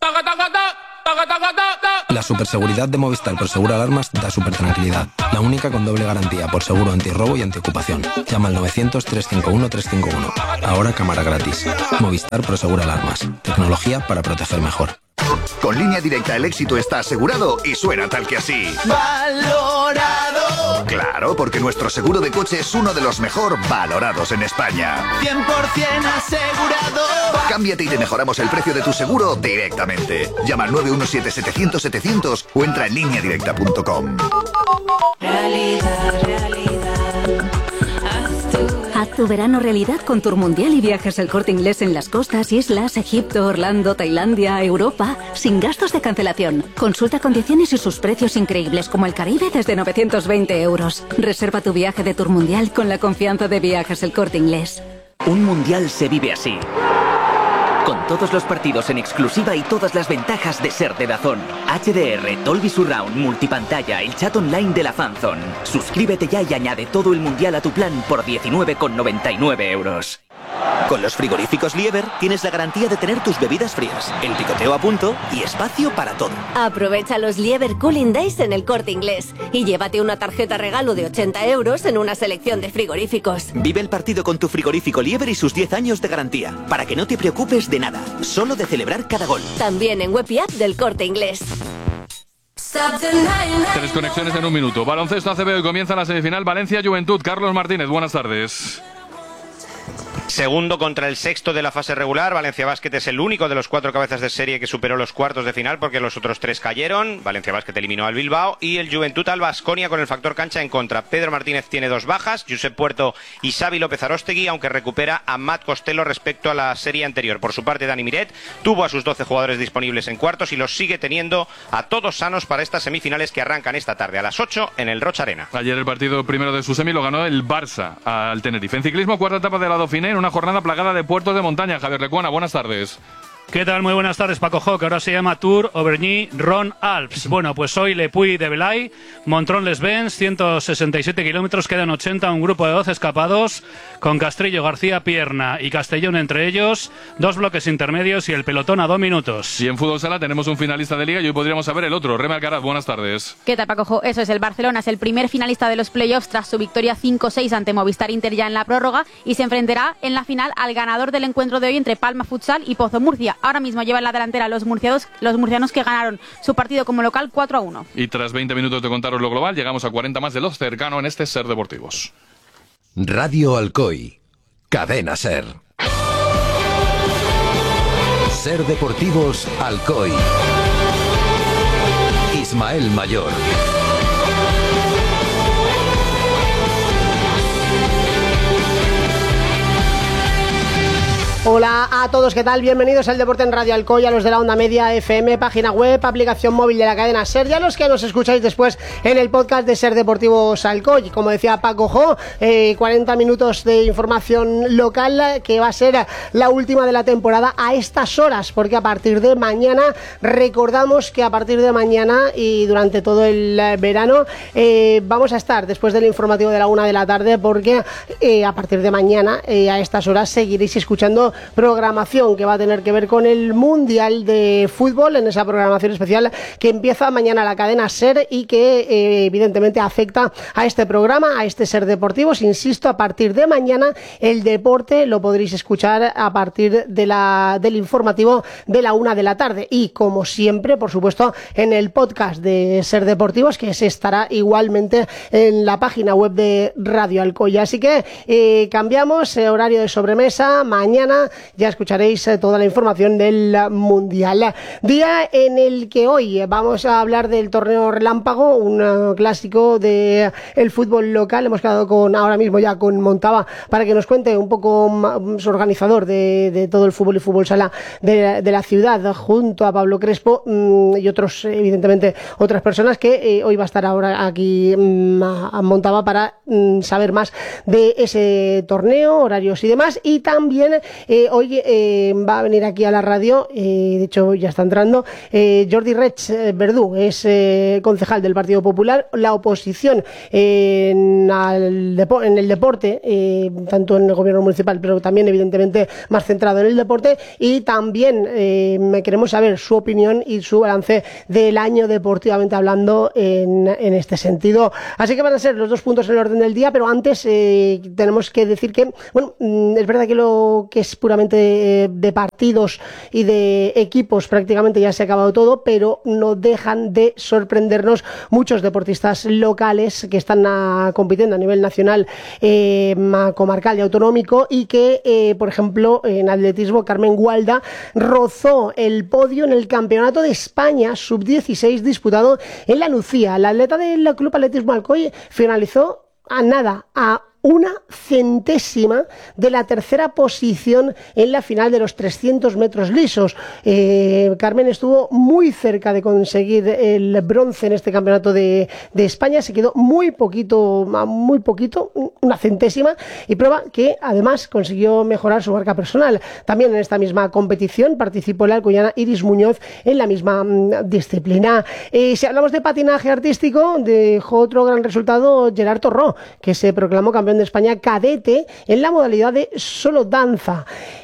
La superseguridad de Movistar Prosegura Alarmas da super tranquilidad. La única con doble garantía por seguro antirrobo y antiocupación. Llama al novecientos, trescientos cincuenta y uno, trescientos cincuenta y uno. Ahora cámara gratis. Movistar Prosegura Alarmas. Tecnología para proteger mejor. Con Línea Directa el éxito está asegurado y suena tal que así. ¡Valorado! Claro, porque nuestro seguro de coche es uno de los mejor valorados en España. cien por ciento asegurado. Cámbiate y te mejoramos el precio de tu seguro directamente. Llama al nueve uno siete, setecientos, setecientos o entra en línea directa punto com. Realidad, realidad. Haz tu verano realidad con Tour Mundial y viajes El Corte Inglés en las costas, islas, Egipto, Orlando, Tailandia, Europa, sin gastos de cancelación. Consulta condiciones y sus precios increíbles como el Caribe desde novecientos veinte euros. Reserva tu viaje de Tour Mundial con la confianza de Viajes El Corte Inglés. Un mundial se vive así. Con todos los partidos en exclusiva y todas las ventajas de ser de DAZN. H D R, Dolby Surround, multipantalla, el chat online de la Fanzone. Suscríbete ya y añade todo el mundial a tu plan por diecinueve con noventa y nueve euros. Con los frigoríficos Lieber tienes la garantía de tener tus bebidas frías, el picoteo a punto y espacio para todo. Aprovecha los Lieber Cooling Days en El Corte Inglés y llévate una tarjeta regalo de ochenta euros en una selección de frigoríficos. Vive el partido con tu frigorífico Lieber y sus diez años de garantía, para que no te preocupes de nada, solo de celebrar cada gol. También en web y app del Corte Inglés. Tres conexiones en un minuto. Baloncesto A C B, hoy comienza la semifinal Valencia-Juventud. Carlos Martínez, buenas tardes. Segundo contra el sexto de la fase regular. Valencia Basket es el único de los cuatro cabezas de serie que superó los cuartos de final porque los otros tres cayeron. Valencia Basket eliminó al Bilbao y el Juventud al Baskonia con el factor cancha en contra. Pedro Martínez tiene dos bajas, Josep Puerto y Xavi López Aróstegui, aunque recupera a Matt Costello respecto a la serie anterior. Por su parte, Dani Miret tuvo a sus doce jugadores disponibles en cuartos y los sigue teniendo a todos sanos para estas semifinales que arrancan esta tarde a las ocho en el Roch Arena. Ayer el partido primero de su semi lo ganó el Barça al Tenerife. En ciclismo, cuarta etapa de la Dauphiné, una jornada plagada de puertos de montaña. Javier Lecuona, buenas tardes. ¿Qué tal? Muy buenas tardes, Paco Jo, que ahora se llama Tour Auvergne Rhône Alps. Bueno, pues hoy Le Puy de Velay, Montrón-les Bains, ciento sesenta y siete kilómetros, quedan ochenta, un grupo de doce escapados, con Castrillo, García, Pierna y Castellón entre ellos, dos bloques intermedios y el pelotón a dos minutos. Y en fútbol sala tenemos un finalista de liga y hoy podríamos saber el otro. Reme Alcaraz, buenas tardes. ¿Qué tal, Paco Jo? Eso es, el Barcelona es el primer finalista de los playoffs tras su victoria cinco seis ante Movistar Inter ya en la prórroga y se enfrentará en la final al ganador del encuentro de hoy entre Palma Futsal y Pozo Murcia. Ahora mismo lleva en la delantera los murcianos, los murcianos que ganaron su partido como local cuatro a uno. Y tras veinte minutos de contaros lo global, llegamos a cuarenta más de los cercano en este Ser Deportivos. Radio Alcoy, Cadena Ser. Ser Deportivos Alcoy. Ismael Mayor. Hola a todos, ¿qué tal? Bienvenidos al Deporte en Radio Alcoy, a los de la onda media F M, página web, aplicación móvil de la cadena Ser, y a los que nos escucháis después en el podcast de Ser Deportivos Alcoy. Como decía Paco Jo, eh, cuarenta minutos de información local que va a ser la última de la temporada a estas horas, porque a partir de mañana, recordamos que a partir de mañana y durante todo el verano eh, vamos a estar después del informativo de la una de la tarde, porque eh, a partir de mañana eh, a estas horas seguiréis escuchando programación que va a tener que ver con el Mundial de Fútbol, en esa programación especial que empieza mañana la cadena Ser y que eh, evidentemente afecta a este programa, a este Ser Deportivos. Insisto, a partir de mañana el deporte lo podréis escuchar a partir de la, del informativo de la una de la tarde y, como siempre, por supuesto, en el podcast de Ser Deportivos, que se estará igualmente en la página web de Radio Alcoy. Así que eh, cambiamos eh, horario de sobremesa. Mañana mañana ya escucharéis eh, toda la información del Mundial. Día en el que hoy vamos a hablar del torneo relámpago, un uh, clásico del de fútbol local. Hemos quedado con ahora mismo ya con Montava para que nos cuente un poco um, su organizador de, de todo el fútbol y fútbol sala de, de la ciudad, junto a Pablo Crespo um, y otros, evidentemente, otras personas que eh, hoy va a estar ahora aquí um, a Montava para um, saber más de ese torneo, horarios y demás. Y también eh, hoy eh, va a venir aquí a la radio, eh, de hecho ya está entrando, eh, Jordi Reig eh, Verdú, es eh, concejal del Partido Popular. La oposición eh, en, al depo en el deporte, eh, tanto en el gobierno municipal, pero también evidentemente más centrado en el deporte. Y también eh, queremos saber su opinión y su balance del año deportivamente hablando en, en este sentido. Así que van a ser los dos puntos en el orden del día, pero antes eh, tenemos que decir que, bueno, es verdad que lo que es puramente eh, de partidos y de equipos prácticamente ya se ha acabado todo, pero no dejan de sorprendernos muchos deportistas locales que están a, compitiendo a nivel nacional, eh, comarcal y autonómico, y que, eh, por ejemplo, en atletismo, Carmen Gualda rozó el podio en el Campeonato de España sub dieciséis disputado en La Nucía. La atleta del Club Atletismo Alcoy finalizó a nada, a una centésima de la tercera posición en la final de los trescientos metros lisos. Eh, Carmen estuvo muy cerca de conseguir el bronce en este campeonato de, de España. Se quedó muy poquito, muy poquito, una centésima, y prueba que además consiguió mejorar su marca personal. También en esta misma competición participó la alcoyana Iris Muñoz en la misma mm, disciplina. Eh, si hablamos de patinaje artístico, dejó otro gran resultado Gerard Torró, que se proclamó campeón de España cadete en la modalidad de solo danza.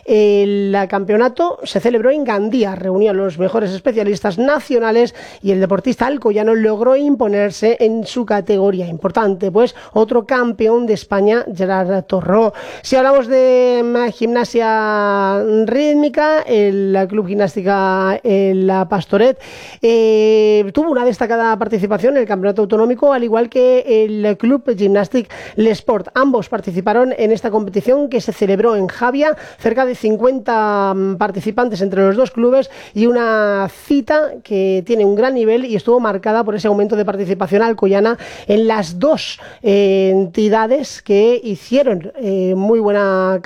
El campeonato se celebró en Gandía, reunió a los mejores especialistas nacionales y el deportista alcoyano logró imponerse en su categoría. Importante, pues, otro campeón de España, Gerard Torró. Si hablamos de gimnasia rítmica, el Club Gimnástica La Pastoret eh, tuvo una destacada participación en el campeonato autonómico, al igual que el Club Gymnastic L'Esport. Ambos participaron en esta competición que se celebró en Javia, cerca de cincuenta participantes entre los dos clubes, y una cita que tiene un gran nivel y estuvo marcada por ese aumento de participación alcoyana en las dos eh, entidades que hicieron eh, muy buena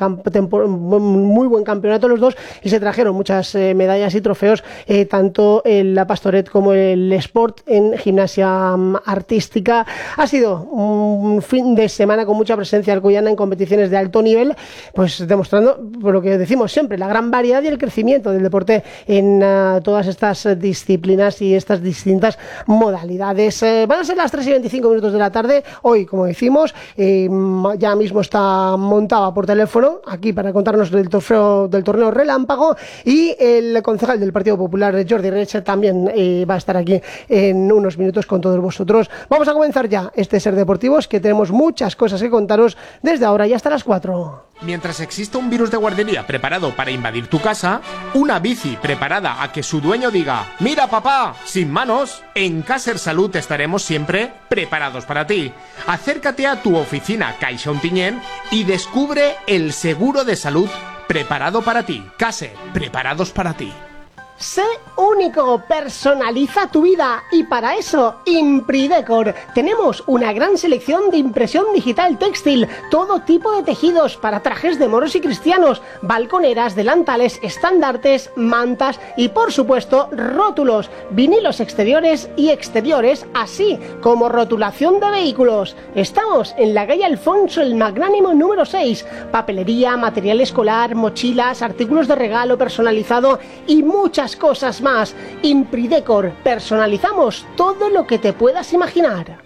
muy buen campeonato los dos, y se trajeron muchas eh, medallas y trofeos, eh, tanto en La Pastoret como el Sport en gimnasia um, artística. Ha sido un fin de semana con mucha presencia alcoyana en competiciones de alto nivel, pues demostrando, por lo que decimos siempre, la gran variedad y el crecimiento del deporte en uh, todas estas disciplinas y estas distintas modalidades. Eh, van a ser las tres y veinticinco minutos de la tarde. Hoy, como decimos, eh, ya mismo está Montava por teléfono aquí para contarnos del torneo, del torneo relámpago, y el concejal del Partido Popular, Jordi Reig, también eh, va a estar aquí en unos minutos con todos vosotros. Vamos a comenzar ya este Ser Deportivos, que tenemos muchas cosas que contaros desde ahora y hasta las cuatro. Mientras exista un virus de guardería preparado para invadir tu casa, una bici preparada a que su dueño diga «¡Mira, papá!» sin manos, en Caser Salud estaremos siempre preparados para ti. Acércate a tu oficina Caixa Ontinyent y descubre el seguro de salud preparado para ti. Caser, preparados para ti. Sé único, personaliza tu vida, y para eso Impridecor. Tenemos una gran selección de impresión digital textil, todo tipo de tejidos para trajes de moros y cristianos, balconeras, delantales, estandartes, mantas y, por supuesto, rótulos, vinilos exteriores y exteriores, así como rotulación de vehículos. Estamos en la calle Alfonso el Magnánimo número seis. Papelería, material escolar, mochilas, artículos de regalo personalizado y muchas cosas más. Impridecor, personalizamos todo lo que te puedas imaginar.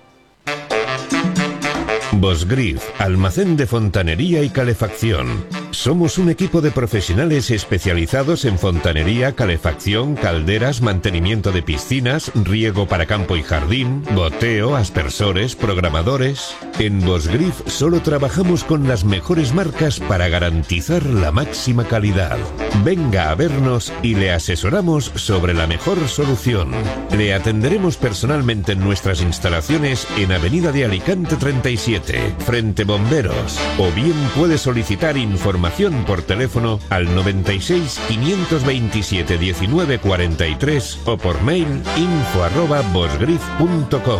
Bosgrif, almacén de fontanería y calefacción. Somos un equipo de profesionales especializados en fontanería, calefacción, calderas, mantenimiento de piscinas, riego para campo y jardín, goteo, aspersores, programadores. En Bosgrif solo trabajamos con las mejores marcas para garantizar la máxima calidad. Venga a vernos y le asesoramos sobre la mejor solución. Le atenderemos personalmente en nuestras instalaciones en Avenida de Alicante treinta y siete, frente Bomberos, o bien puede solicitar información Información por teléfono al noventa y seis, quinientos veintisiete, diecinueve cuarenta y tres o por mail info arroba bosgrif punto com.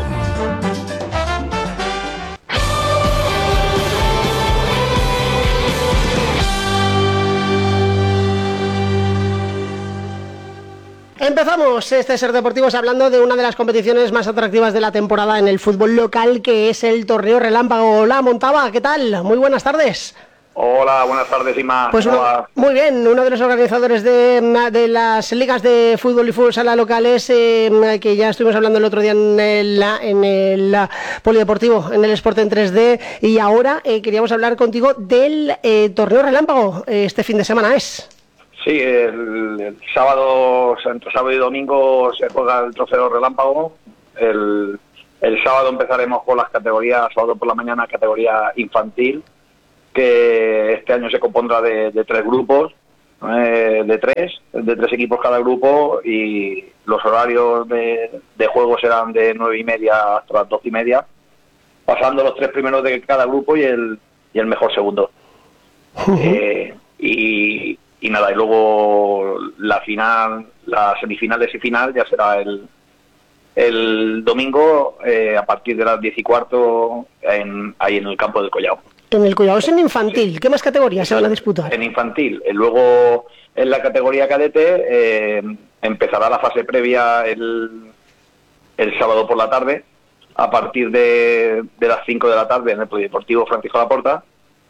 Empezamos este Ser Deportivos hablando de una de las competiciones más atractivas de la temporada en el fútbol local, que es el Torneo Relámpago. Hola, Montaba, ¿qué tal? Muy buenas tardes. Hola, buenas tardes, Ima. Pues uno, muy bien, uno de los organizadores de, de las ligas de fútbol y fútbol sala locales, eh, que ya estuvimos hablando el otro día en el, en el polideportivo, en el Sport en tres D, y ahora eh, queríamos hablar contigo del eh, Torneo Relámpago. Este fin de semana es... Sí, el, el sábado, entre sábado y domingo se juega el Trofeo Relámpago. El, el sábado empezaremos con las categorías, sábado por la mañana, categoría infantil, que este año se compondrá de, de tres grupos, eh, de tres, de tres equipos cada grupo, y los horarios de, de juego serán de nueve y media hasta las doce y media, pasando los tres primeros de cada grupo y el, y el mejor segundo. Uh-huh. eh, y Y nada, y luego la final, las semifinales y final ya será el, el domingo eh, a partir de las diez y cuarto en, ahí en el campo del Collao. En el Collao es en infantil. ¿Qué más categorías se van a disputar? En infantil. Y luego en la categoría cadete eh, empezará la fase previa el, el sábado por la tarde a partir de, de las cinco de la tarde en el Polideportivo Francisco Laporta.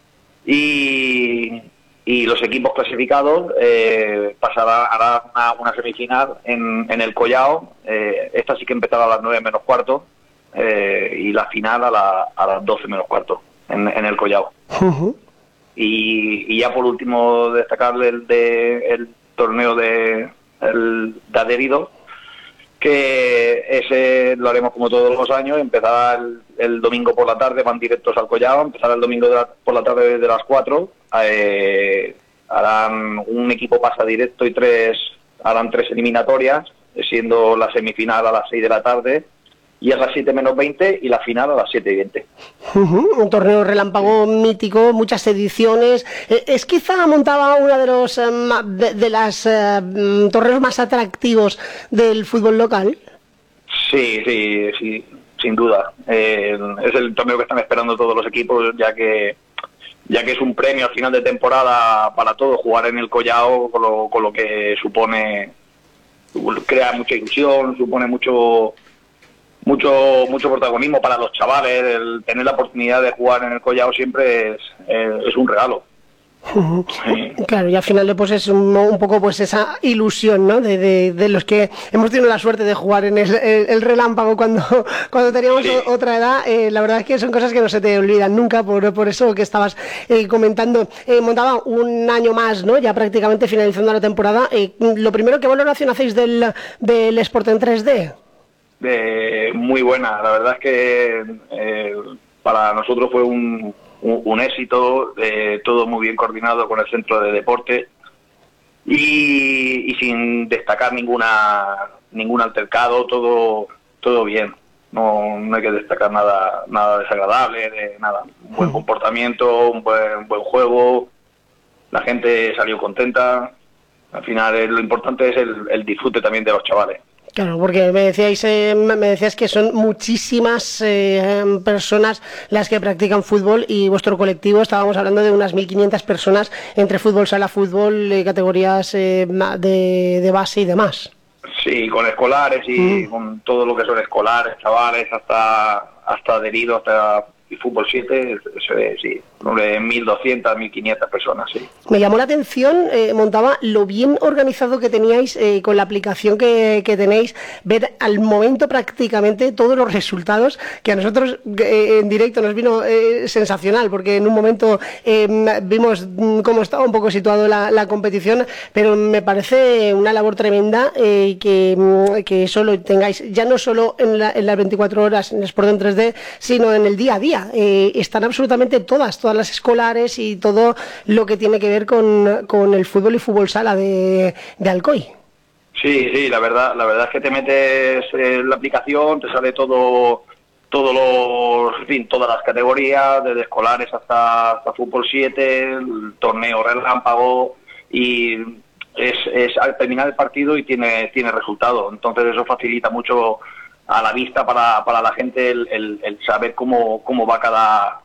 Y... y los equipos clasificados eh, pasarán hará una, una semifinal en, en el Collao. Eh, esta sí que empezará a las nueve menos cuarto eh, y la final a, la, a las doce menos cuarto en, en el Collao. Uh-huh. y, y ya por último destacarle el, de, el torneo de, el, de adheridos, que ese lo haremos como todos los años. Empezará el, el domingo por la tarde, van directos al Collao, empezará el domingo de la, por la tarde desde las cuatro, eh, harán un equipo pasa directo y tres harán tres eliminatorias, siendo la semifinal a las seis de la tarde y a las siete menos veinte y la final a las siete y veinte. Uh-huh, un torneo relámpago mítico, muchas ediciones. ¿Es quizá Montaba una de los um, de, de las uh, torneos más atractivos del fútbol local? Sí, sí, sí, sin duda. Eh, es el torneo que están esperando todos los equipos, ya que ya que es un premio al final de temporada para todos. Jugar en el Collao, con lo, con lo que supone, crea mucha ilusión, supone mucho mucho mucho protagonismo para los chavales. El tener la oportunidad de jugar en el Collao siempre es, es, es un regalo. Uh-huh. Sí. Claro, y al final pues es un, un poco pues esa ilusión, ¿no? De, de, de los que hemos tenido la suerte de jugar en el, el, el relámpago cuando, cuando teníamos sí. otra edad. Eh, la verdad es que son cosas que no se te olvidan nunca, por, por eso que estabas eh, comentando. Eh, Montaba un año más, ¿no? Ya prácticamente finalizando la temporada. Eh, lo primero, ¿qué valoración hacéis del, del Sport en tres D? Eh, muy buena, la verdad es que eh, para nosotros fue un Un, un éxito, eh, todo muy bien coordinado con el centro de deporte y, y sin destacar ninguna ningún altercado, todo todo bien. No, no hay que destacar nada nada desagradable, de nada. Un buen comportamiento, un buen un buen juego, la gente salió contenta. Al final eh, lo importante es el, el disfrute también de los chavales. Claro, porque me decíais, eh, me decías que son muchísimas eh, personas las que practican fútbol, y vuestro colectivo, estábamos hablando de unas mil quinientas personas entre fútbol, sala, fútbol, eh, categorías eh, de, de base y demás. Sí, con escolares y mm. con todo lo que son escolares, chavales, hasta hasta adheridos, hasta y fútbol siete, sí, mil doscientas, mil quinientas personas, sí. Me llamó la atención, eh, Montaba, lo bien organizado que teníais eh, con la aplicación que, que tenéis, ver al momento prácticamente todos los resultados, que a nosotros eh, en directo nos vino eh, sensacional, porque en un momento eh, vimos cómo estaba un poco situado la, la competición, pero me parece una labor tremenda eh, que, que eso lo tengáis, ya no solo en, la, en las veinticuatro horas en Sport en tres D, sino en el día a día. Eh, están absolutamente todas, todas las escolares y todo lo que tiene que ver con, con el fútbol y fútbol sala de, de Alcoy. Sí, sí, la verdad, la verdad es que te metes en la aplicación, te sale todo todos los, en fin, todas las categorías, desde escolares hasta, hasta fútbol siete, el torneo relámpago, y es, es al terminar el partido y tiene, tiene resultado. Entonces eso facilita mucho a la vista para, para la gente el, el, el saber cómo, cómo va cada,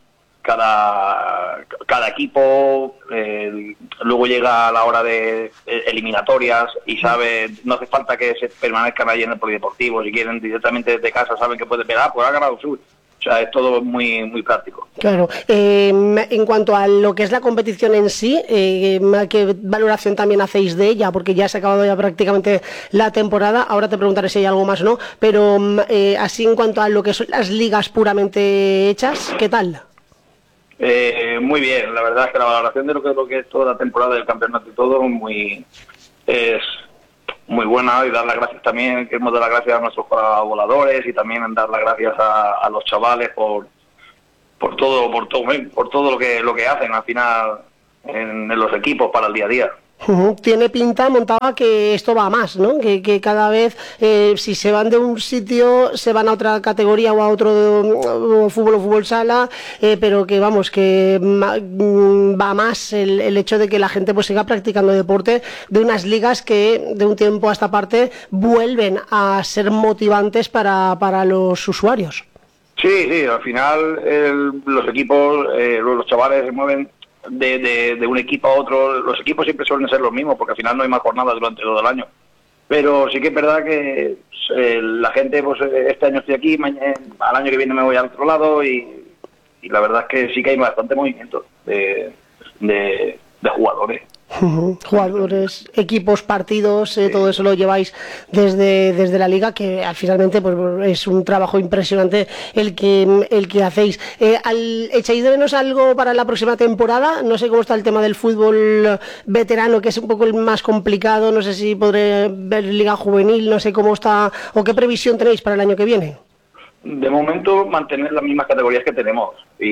cada, cada equipo. Eh, luego llega la hora de eliminatorias y sabe, no hace falta que se permanezcan ahí en el polideportivo. Si quieren directamente desde casa saben que pueden ver, ah, pues ha ganado Sur. O sea, es todo muy muy práctico. Claro. Eh, en cuanto a lo que es la competición en sí, eh, ¿qué valoración también hacéis de ella? Porque ya se ha acabado ya prácticamente la temporada. Ahora te preguntaré si hay algo más o no. Pero eh, así en cuanto a lo que son las ligas puramente hechas, ¿qué tal? Eh, muy bien. La verdad es que la valoración de lo que, lo que es toda la temporada del campeonato y todo muy es muy buena, y dar las gracias también, queremos dar las gracias a nuestros colaboradores y también dar las gracias a, a los chavales por por todo por todo por todo lo que lo que hacen al final en, en los equipos para el día a día. Uh-huh. Tiene pinta, Montaba, que esto va a más, ¿no? Que, que cada vez, eh, si se van de un sitio, se van a otra categoría o a otro o fútbol o fútbol sala, eh, pero que vamos, que va más el, el hecho de que la gente pues siga practicando deporte, de unas ligas que de un tiempo a esta parte vuelven a ser motivantes para, para los usuarios. Sí, sí, al final el, los equipos, eh, los chavales se mueven De, de, de un equipo a otro. Los equipos siempre suelen ser los mismos porque al final no hay más jornadas durante todo el año, pero sí que es verdad que eh, la gente, pues este año estoy aquí, mañana, al año que viene me voy al otro lado, y, y la verdad es que sí que hay bastante movimiento de, de, de jugadores. Uh-huh. Jugadores, equipos, partidos, eh, todo eso lo lleváis desde, desde la liga, que al finalmente pues es un trabajo impresionante el que el que hacéis. Eh, al, ¿Echáis de menos algo para la próxima temporada? No sé cómo está el tema del fútbol veterano, que es un poco el más complicado. No sé si podré ver liga juvenil, no sé cómo está o qué previsión tenéis para el año que viene. De momento mantener las mismas categorías que tenemos,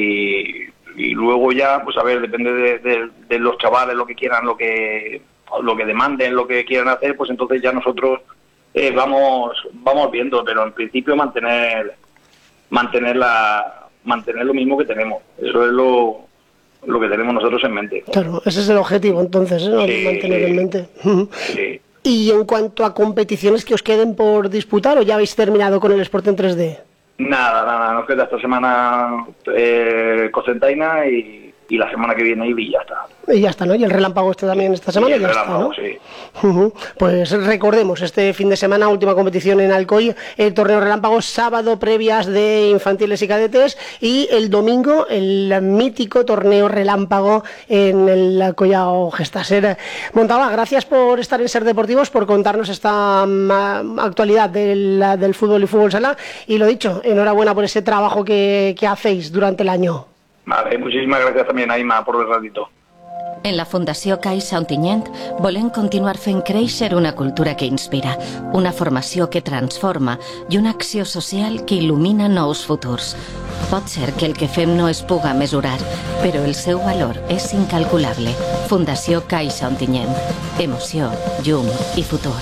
y y luego ya, pues a ver, depende de, de, de los chavales, lo que quieran, lo que lo que demanden, lo que quieran hacer, pues entonces ya nosotros eh, vamos vamos viendo, pero en principio mantener mantener la mantener lo mismo que tenemos. Eso es lo lo que tenemos nosotros en mente. Claro, ese es el objetivo entonces, ¿eh? Sí, mantener sí. en mente. Sí. Y en cuanto a competiciones que os queden por disputar, ¿o ya habéis terminado con el Sporting tres D? Nada, nada, nos queda esta semana eh, Cocentaina y, y la semana que viene Ibi y ya está. Y ya está, ¿no? Y el relámpago este también esta semana, y ya está, ¿no? Sí. Uh-huh. Pues recordemos, este fin de semana, última competición en Alcoy, el torneo relámpago, sábado previas de infantiles y cadetes, y el domingo el mítico torneo relámpago en el Alcoyao Gestaser. Montaba, gracias por estar en Ser Deportivos, por contarnos esta um, actualidad del, del fútbol y fútbol sala, y lo dicho, enhorabuena por ese trabajo que, que hacéis durante el año. Vale, muchísimas gracias también, Aima, por el ratito. En la Fundació Caixa Ontinyent volem continuar fent créixer una cultura que inspira, una formació que transforma i una acció social que il·lumina nous futurs. Pot ser que el que fem no es puga mesurar, però el seu valor és incalculable. Fundació Caixa Ontinyent. Emoció, llum i futur.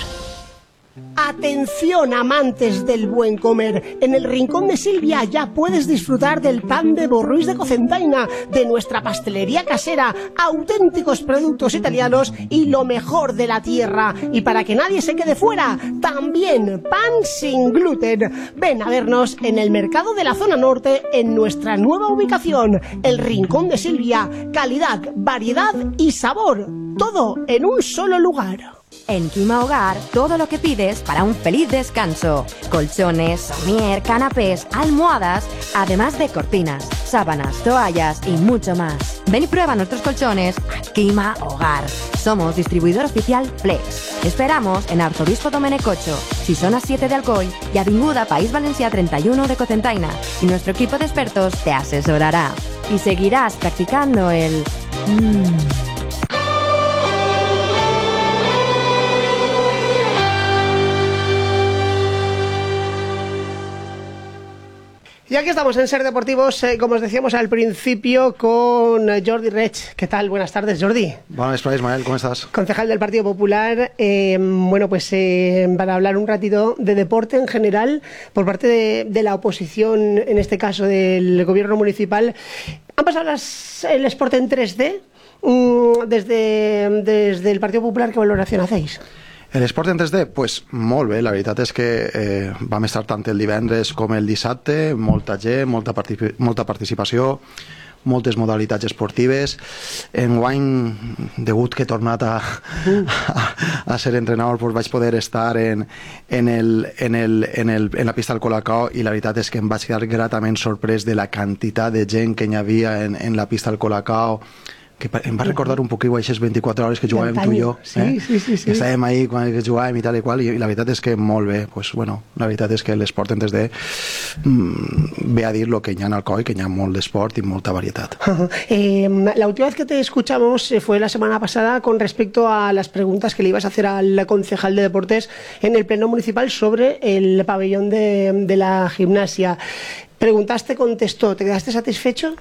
Atención, amantes del buen comer. En el Rincón de Silvia ya puedes disfrutar del pan de Borruís de Cocentaina, de nuestra pastelería casera, auténticos productos italianos y lo mejor de la tierra. Y para que nadie se quede fuera, también pan sin gluten. Ven a vernos en el mercado de la zona norte, en nuestra nueva ubicación, el Rincón de Silvia. Calidad, variedad y sabor, todo en un solo lugar. En Quima Hogar, todo lo que pides para un feliz descanso. Colchones, somier, canapés, almohadas, además de cortinas, sábanas, toallas y mucho más. Ven y prueba nuestros colchones a Quima Hogar. Somos distribuidor oficial Plex. Esperamos en Arzobispo Domènec ocho, Xixona siete de Alcoy y Avinguda País Valencià treinta y uno de Cocentaina. Y nuestro equipo de expertos te asesorará. Y seguirás practicando el... Mmm. Y aquí estamos en Ser Deportivos, eh, como os decíamos al principio, con Jordi Reig. ¿Qué tal? Buenas tardes, Jordi. Buenas tardes, Ismael, ¿cómo estás? Concejal del Partido Popular. Eh, bueno, pues eh, para hablar un ratito de deporte en general, por parte de, de la oposición, en este caso del gobierno municipal, ¿han pasado las, el Sport en tres D? Mm, desde, desde el Partido Popular, ¿qué valoración hacéis? El esport en tres D, pues molt bé, la veritat és que eh, vam estar tant el divendres com el dissabte, molta gent, molta, particip molta participació, moltes modalitats esportives. Enguany, degut que he tornat a, a, a ser entrenador, pues vaig poder estar en, en, el, en, el, en, el, en la pista del Colacao i la veritat és que em vaig quedar gratament sorprès de la quantitat de gent que hi havia en, en la pista del Colacao, que em va recordar un poquillo aquestes vint-i-quatre hores que jugàvem tu i jo, sí, eh? sí, sí, sí. que estàvem ahí quan jugàvem i tal i qual, i la veritat és que molt bé, pues, bueno, la veritat és que l'esport en tres D mmm, ve a dir lo que hi ha en Alcoi, que hi ha molt d'esport i molta varietat. eh, la última vez que te escuchamos eh, fue la semana pasada con respecto a las preguntas que le ibas a hacer al concejal de deportes en el pleno municipal sobre el pabellón de, de la gimnasia. Preguntaste, contestó, ¿te quedaste satisfecho?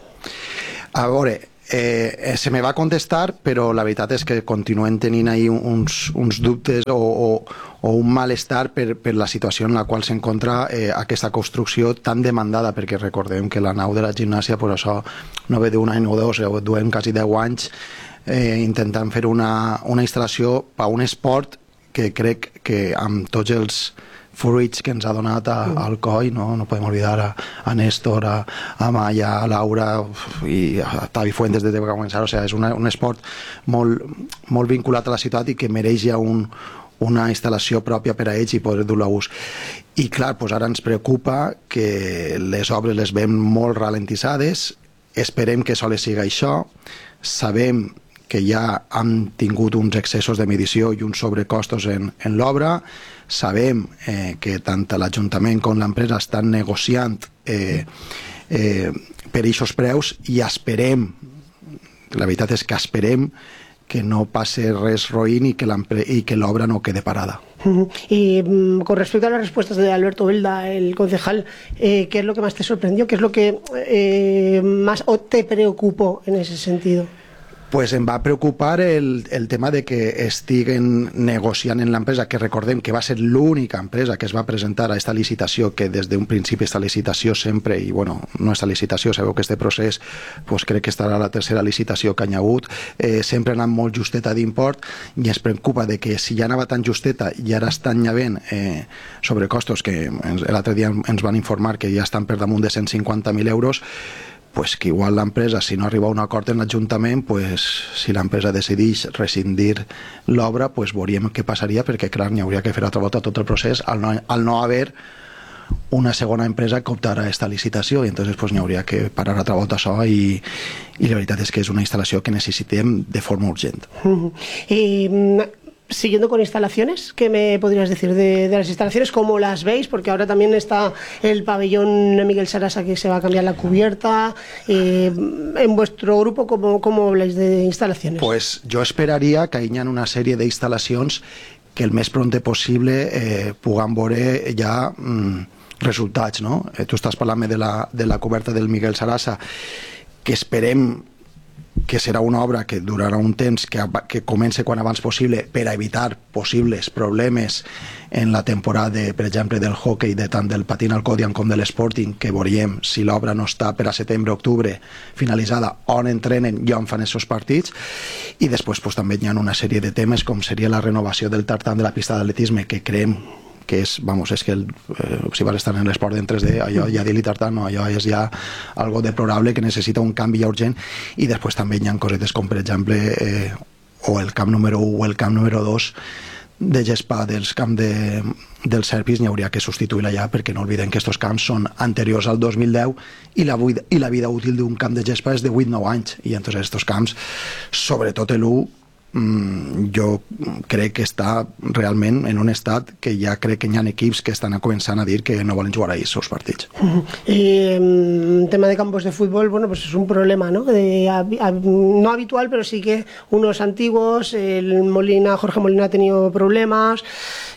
A veure, Eh, se me va contestar, però la veritat és que continuen tenint ahí uns, uns dubtes o, o, o un malestar per, per la situació en la qual s'encontra eh, aquesta construcció tan demandada, perquè recordem que la nau de la gimnàsia, pues això no ve d'un any o dos, ho duem quasi deu anys eh, intentant fer una, una instal·lació per a un esport que crec que amb tots els fruits que ens ha donat a, a Alcoi, no, no podem oblidar a, a Néstor, a, a Maya, a Laura i a Tavi Fuentes des de que va començar, o sigui, és una, un esport molt, molt vinculat a la ciutat i que mereix ja un, una instal·lació pròpia per a ells i poder dur-la a ús. I clar, doncs ara ens preocupa que les obres les veiem molt ralentitzades, esperem que sols siga això, sabem que ja han tingut uns excessos de medició i uns sobrecostos en, en l'obra, sabem eh, que tant l'Ajuntament com l'empresa estan negociant eh, eh, per aquests preus i esperem, la veritat és que esperem que no passe res roïn i que l'obra no quede parada. Y mm, con respecto a las respuestas de Alberto Belda, el concejal, eh, ¿qué es lo que más te sorprendió? ¿Qué es lo que eh, más o te preocupó en ese sentido? Pues em va preocupar el, el tema de que estiguen negociant en l'empresa, que recordem que va ser l'única empresa que es va presentar a esta licitació, que des d'un principi esta licitació sempre, i bueno, no esta licitació, sabeu que este procés pues, crec que estarà la tercera licitació que hi ha hagut, eh, sempre ha anat molt justeta d'import, i es preocupa de que si ja anava tan justeta i ara estan havent eh, sobrecostos que l'altre dia ens van informar que ja estan per damunt de cent cinquanta mil euros, pues que igual l'empresa, si no arriba a un acord en l'Ajuntament, pues, si l'empresa decideix rescindir l'obra, pues, veuríem què passaria, perquè clar, n'hi hauria que fer altra volta tot el procés al no, al no haver una segona empresa que optara a esta licitació, i entonces pues, n'hi hauria que parar altra volta això, i, i la veritat és que és una instal·lació que necessitem de forma urgent. I siguiendo con instalaciones, ¿qué me podrías decir de, de las instalaciones? ¿Cómo las veis? Porque ahora también está el pabellón Miguel Sarasa, que se va a cambiar la cubierta. Eh, en vuestro grupo, ¿cómo, cómo habláis de instalaciones? Pues jo esperaria que hi ha una sèrie d'instal·lacions que el més prompte possible eh, puguem veure ja mm, resultats, no? Eh, tu estàs parlant de la, de la coberta del Miguel Sarasa, que esperem que serà una obra que durarà un temps, que, que comenci quan abans possible per a evitar possibles problemes en la temporada, de, per exemple, del hockey, de tant del patín al Codian com de l'Sporting, que veuríem si l'obra no està per a setembre-octubre finalitzada, on entrenen i on fan els seus partits. I després pues, també hi ha una sèrie de temes com seria la renovació del tartan de la pista d'atletisme, que creem que és, vamos, és que el, eh, si vas estar en l'esport en tres D, allò ja dir-li tartan, no, allò és ja algo deplorable que necessita un canvi ja urgent. I després també hi ha cosetes com, per exemple, eh, o el camp número u o el camp número dos de gespa dels camps de, dels Serpis, n'hi hauria que substituir-la ja, perquè no oblidem que aquests camps són anteriors al dos mil deu i la, i la vida útil d'un camp de gespa és de vuit nou anys, i entonces aquests camps, sobretot l'u, jo crec que està realment en un estat que ja crec que hi ha equips que estan començant a dir que no volen jugar ahí els seus partits. Y um, tema de campos de fútbol, bueno, pues es un problema, ¿no? De, a, a, no habitual, pero sí que unos antiguos, el Molina, Jorge Molina ha tenido problemas,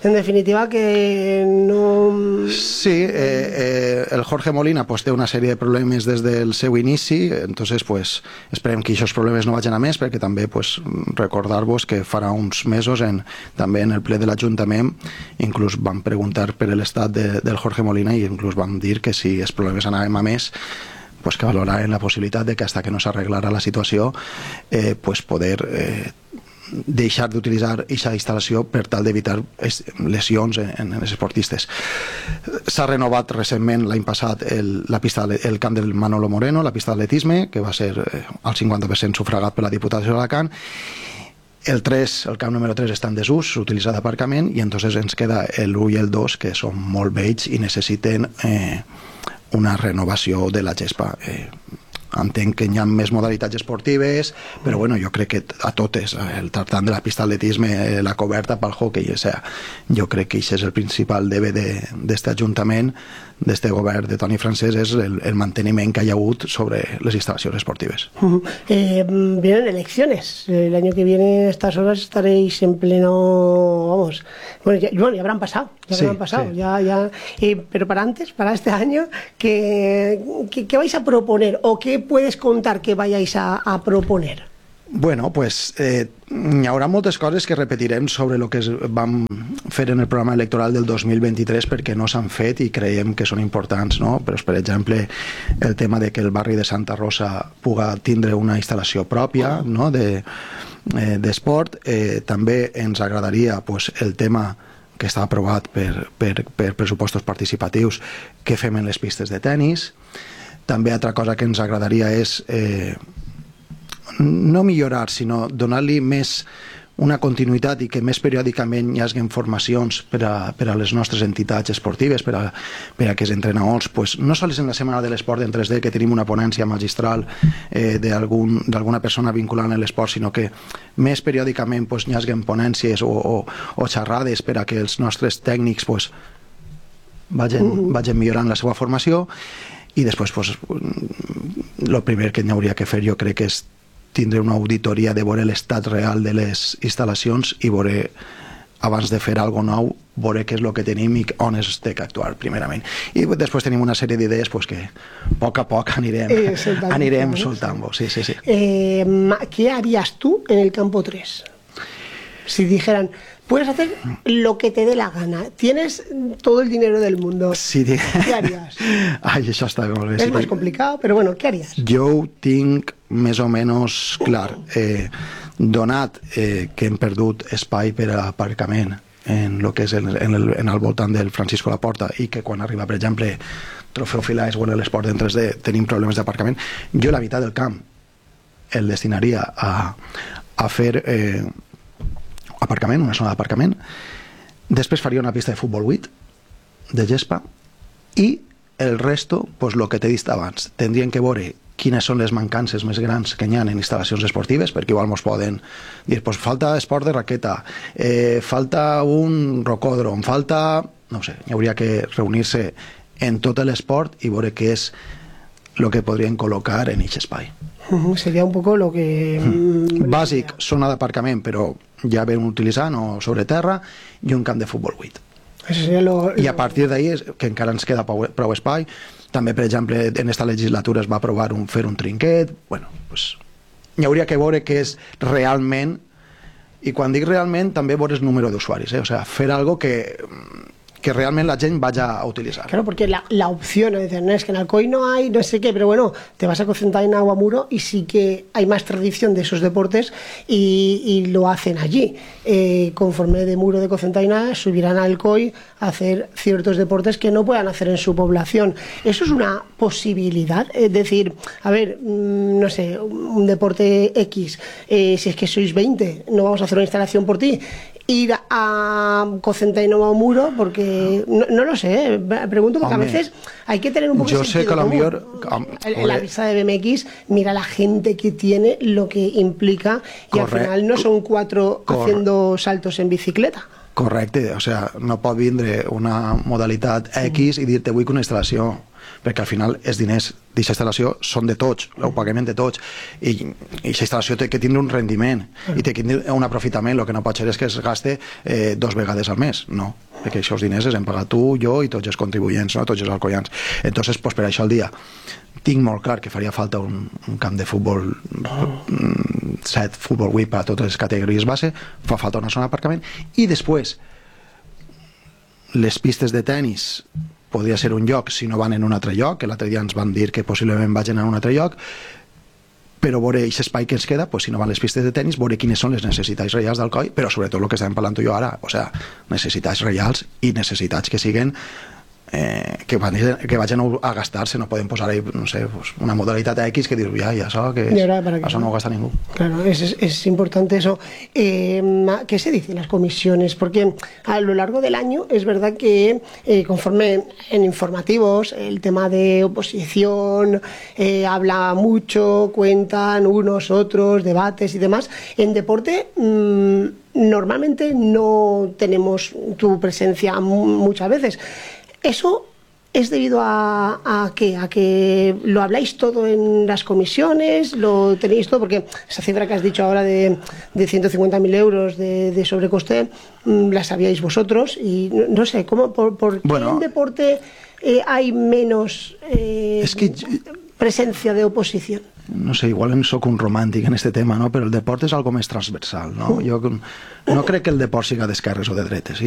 En definitiva, que no... Sí, eh, eh, el Jorge Molina pues, té una sèrie de problemes des del seu inici, entonces pues, esperem que aquests problemes no vagin a més, perquè també pues, recordar-vos que farà uns mesos en, també en el ple de l'Ajuntament inclús vam preguntar per l'estat de, del Jorge Molina i inclús vam dir que si els problemes anaven a més pues, que valoraren la possibilitat de que hasta que no s'arreglara la situació eh, pues, poder eh, deixar d'utilitzar aquesta instal·lació per tal d'evitar lesions en, en els esportistes. S'ha renovat recentment l'any passat el, la pista, el camp del Manolo Moreno, la pista d'atletisme, que va ser eh, al cinquanta per cent sufragat per la Diputació d'Alacant. El tres, el camp número tres està en desús, s'utilitza d'aparcament i entonces ens queda l'u i el dos que són molt vells i necessiten eh, una renovació de la gespa. Eh, entenc que hi ha més modalitats esportives, però bueno, jo crec que a totes, el tractant de la pista d'atletisme, la coberta pel hockey, o sea, jo crec que això és el principal debe d'aquest ajuntament, d'aquest govern de Toni Francés, és el, el manteniment que hi ha hagut sobre les instal·lacions esportives. Uh-huh. eh, vienen elecciones, el año que viene a estas horas estaréis en pleno, vamos, bueno, ya, bueno, ya habrán pasado, ya habrán sí, pasado, sí. ya, ya, eh, pero para antes, para este año, ¿qué, qué, qué vais a proponer o qué puedes contar que vayáis a, a proponer? Bueno, pues eh, hi haurà moltes coses que repetirem sobre el que vam fer en el programa electoral del dos mil vint-i-tres perquè no s'han fet i creiem que són importants, no? Però, per exemple, el tema de que el barri de Santa Rosa puga tindre una instal·lació pròpia, no? de, eh, d'esport. Eh, també ens agradaria pues, el tema que està aprovat per, per, per pressupostos participatius que fem en les pistes de tennis. També altra cosa que ens agradaria és eh, no millorar, sinó donar-li més una continuïtat i que més periòdicament hi hagi formacions per a, per a les nostres entitats esportives, per a, per a que els entrenadors, pues, no sols en la Setmana de l'Esport en tres D, que tenim una ponència magistral eh, d'algun, d'alguna persona vinculant a l'esport, sinó que més periòdicament pues, hi hagi ponències o, o, o xerrades per a que els nostres tècnics pues, vagin, vagin millorant la seva formació. I després, pues, el primer que n'hi hauria que fer jo crec que és tindre una auditoria de veure l'estat real de les instal·lacions i veure, abans de fer alguna nou, veure què és el que tenim i on es té que actuar, primerament. I després tenim una sèrie d'idees pues, que a poc a poc anirem, eh, soltant, anirem soltant-ho. Sí, sí, sí. Eh, ¿Qué harías tú en el campo tres? Si dijeran, puedes hacer lo que te dé la gana, tienes todo el dinero del mundo, sí, di... ¿qué harías? Ai, això està molt bé. És sí, més complicado, però bueno, ¿qué harías? Jo ho tinc més o menys clar. Eh, donat eh, que hem perdut espai per a aparcament en lo que és en, en, el, en el voltant del Francisco Laporta i que quan arriba, per exemple, Trofeu Filais o l'esport en tres D tenim problemes d'aparcament, jo la meitat del camp el destinaria a, a fer eh, aparcament, una zona d'aparcament. Després faria una pista de futbol vuit de gespa i el resto, pues lo que t'he dit abans, tindrien que veure quines són les mancances més grans que hi ha en instal·lacions esportives, perquè igual ens poden dir, pues falta esport de raqueta, eh, falta un rocòdrom, falta, no sé, hi hauria que reunir-se en tot l'esport i veure què és el que podrien col·locar en aquest espai. Uh-huh, seria un poco lo que... Mm. Bàsic, zona d'aparcament, però ja ben utilitzant o sobre terra, i un camp de futbol vuit. Lo... I a partir d'ahir, que encara ens queda prou, prou espai, també, per exemple, en esta legislatura es va aprovar un, fer un trinquet, bueno, pues, hi hauria que veure què és realment, i quan dic realment també veure el número d'usuaris, eh? O sea, fer algo que... que realmente la gente vaya a utilizar. Claro, porque la, la opción es decir, no es que en Alcoy no hay, no sé qué, pero bueno, te vas a concentrar en Aguamuro y sí que hay más tradición de esos deportes y, y lo hacen allí. Eh, conforme de Muro de Cocentaina subirán a Alcoy a hacer ciertos deportes que no puedan hacer en su población. Eso es una posibilidad, es decir, a ver, mmm, no sé, un deporte X, eh, si es que sois veinte, no vamos a hacer una instalación por ti. Ir a Cocentaina o a Muro, porque no, no lo sé, eh. pregunto porque Hombre, a veces hay que tener un poco de sentido sé que común. Millor, en la pista de B M X, mira la gente que tiene, lo que implica, y corre, al final no son cuatro corre. haciendo saltos en bicicleta. Correcte, o sea, no pot vindre una modalitat X i dir-te vull que una instal·lació, perquè al final els diners d'aquesta instal·lació són de tots, el pagament de tots, i aquesta instal·lació té que tindre un rendiment i té que tindre un aprofitament. El que no pot ser és que es gaste eh, dos vegades al mes, no, perquè aquests diners els hem pagat tu, jo i tots els contribuents, no? Tots els alcoians. Entonces, pues, per això al dia tinc molt clar que faria falta un, un camp de futbol set, futbol vuit per a totes les categories base, fa falta una zona d'aparcament, i després les pistes de tennis podria ser un lloc si no van en un altre lloc, que l'altre dia ens van dir que possiblement vagin a un altre lloc, però veure aquest espai que ens queda, pues, si no van les pistes de tennis, veure quines són les necessitats reals d'Alcoi, però sobretot el que estem parlant tu i jo ara, o sea, necessitats reals i necessitats que siguen Eh, que, van, que vagin a gastar-se, no podem posar ahí, no sé, pues una modalitat X que dir, ya, ya eso, que es, eso no gasta ningún. Claro, es, es, es importante eso. Eh, ¿Qué se dice en las comisiones? Porque a lo largo del año es verdad que eh, conforme en informativos el tema de oposición eh, habla mucho, cuentan unos, otros, debates y demás. En deporte mmm, normalmente no tenemos tu presencia muchas veces. ¿Eso es debido a, a qué? ¿A que lo habláis todo en las comisiones? ¿Lo tenéis todo? Porque esa cifra que has dicho ahora de, de ciento cincuenta mil euros de, de sobrecoste, la sabíais vosotros. Y no, no sé, ¿cómo, ¿por, por qué bueno, en deporte eh, hay menos eh, es que, presencia de oposición? No sé, igual em soc un romàntic en este tema, no? Però el deport és algo més transversal, no? Jo no crec que el deport siga d'esquerres o de dretes.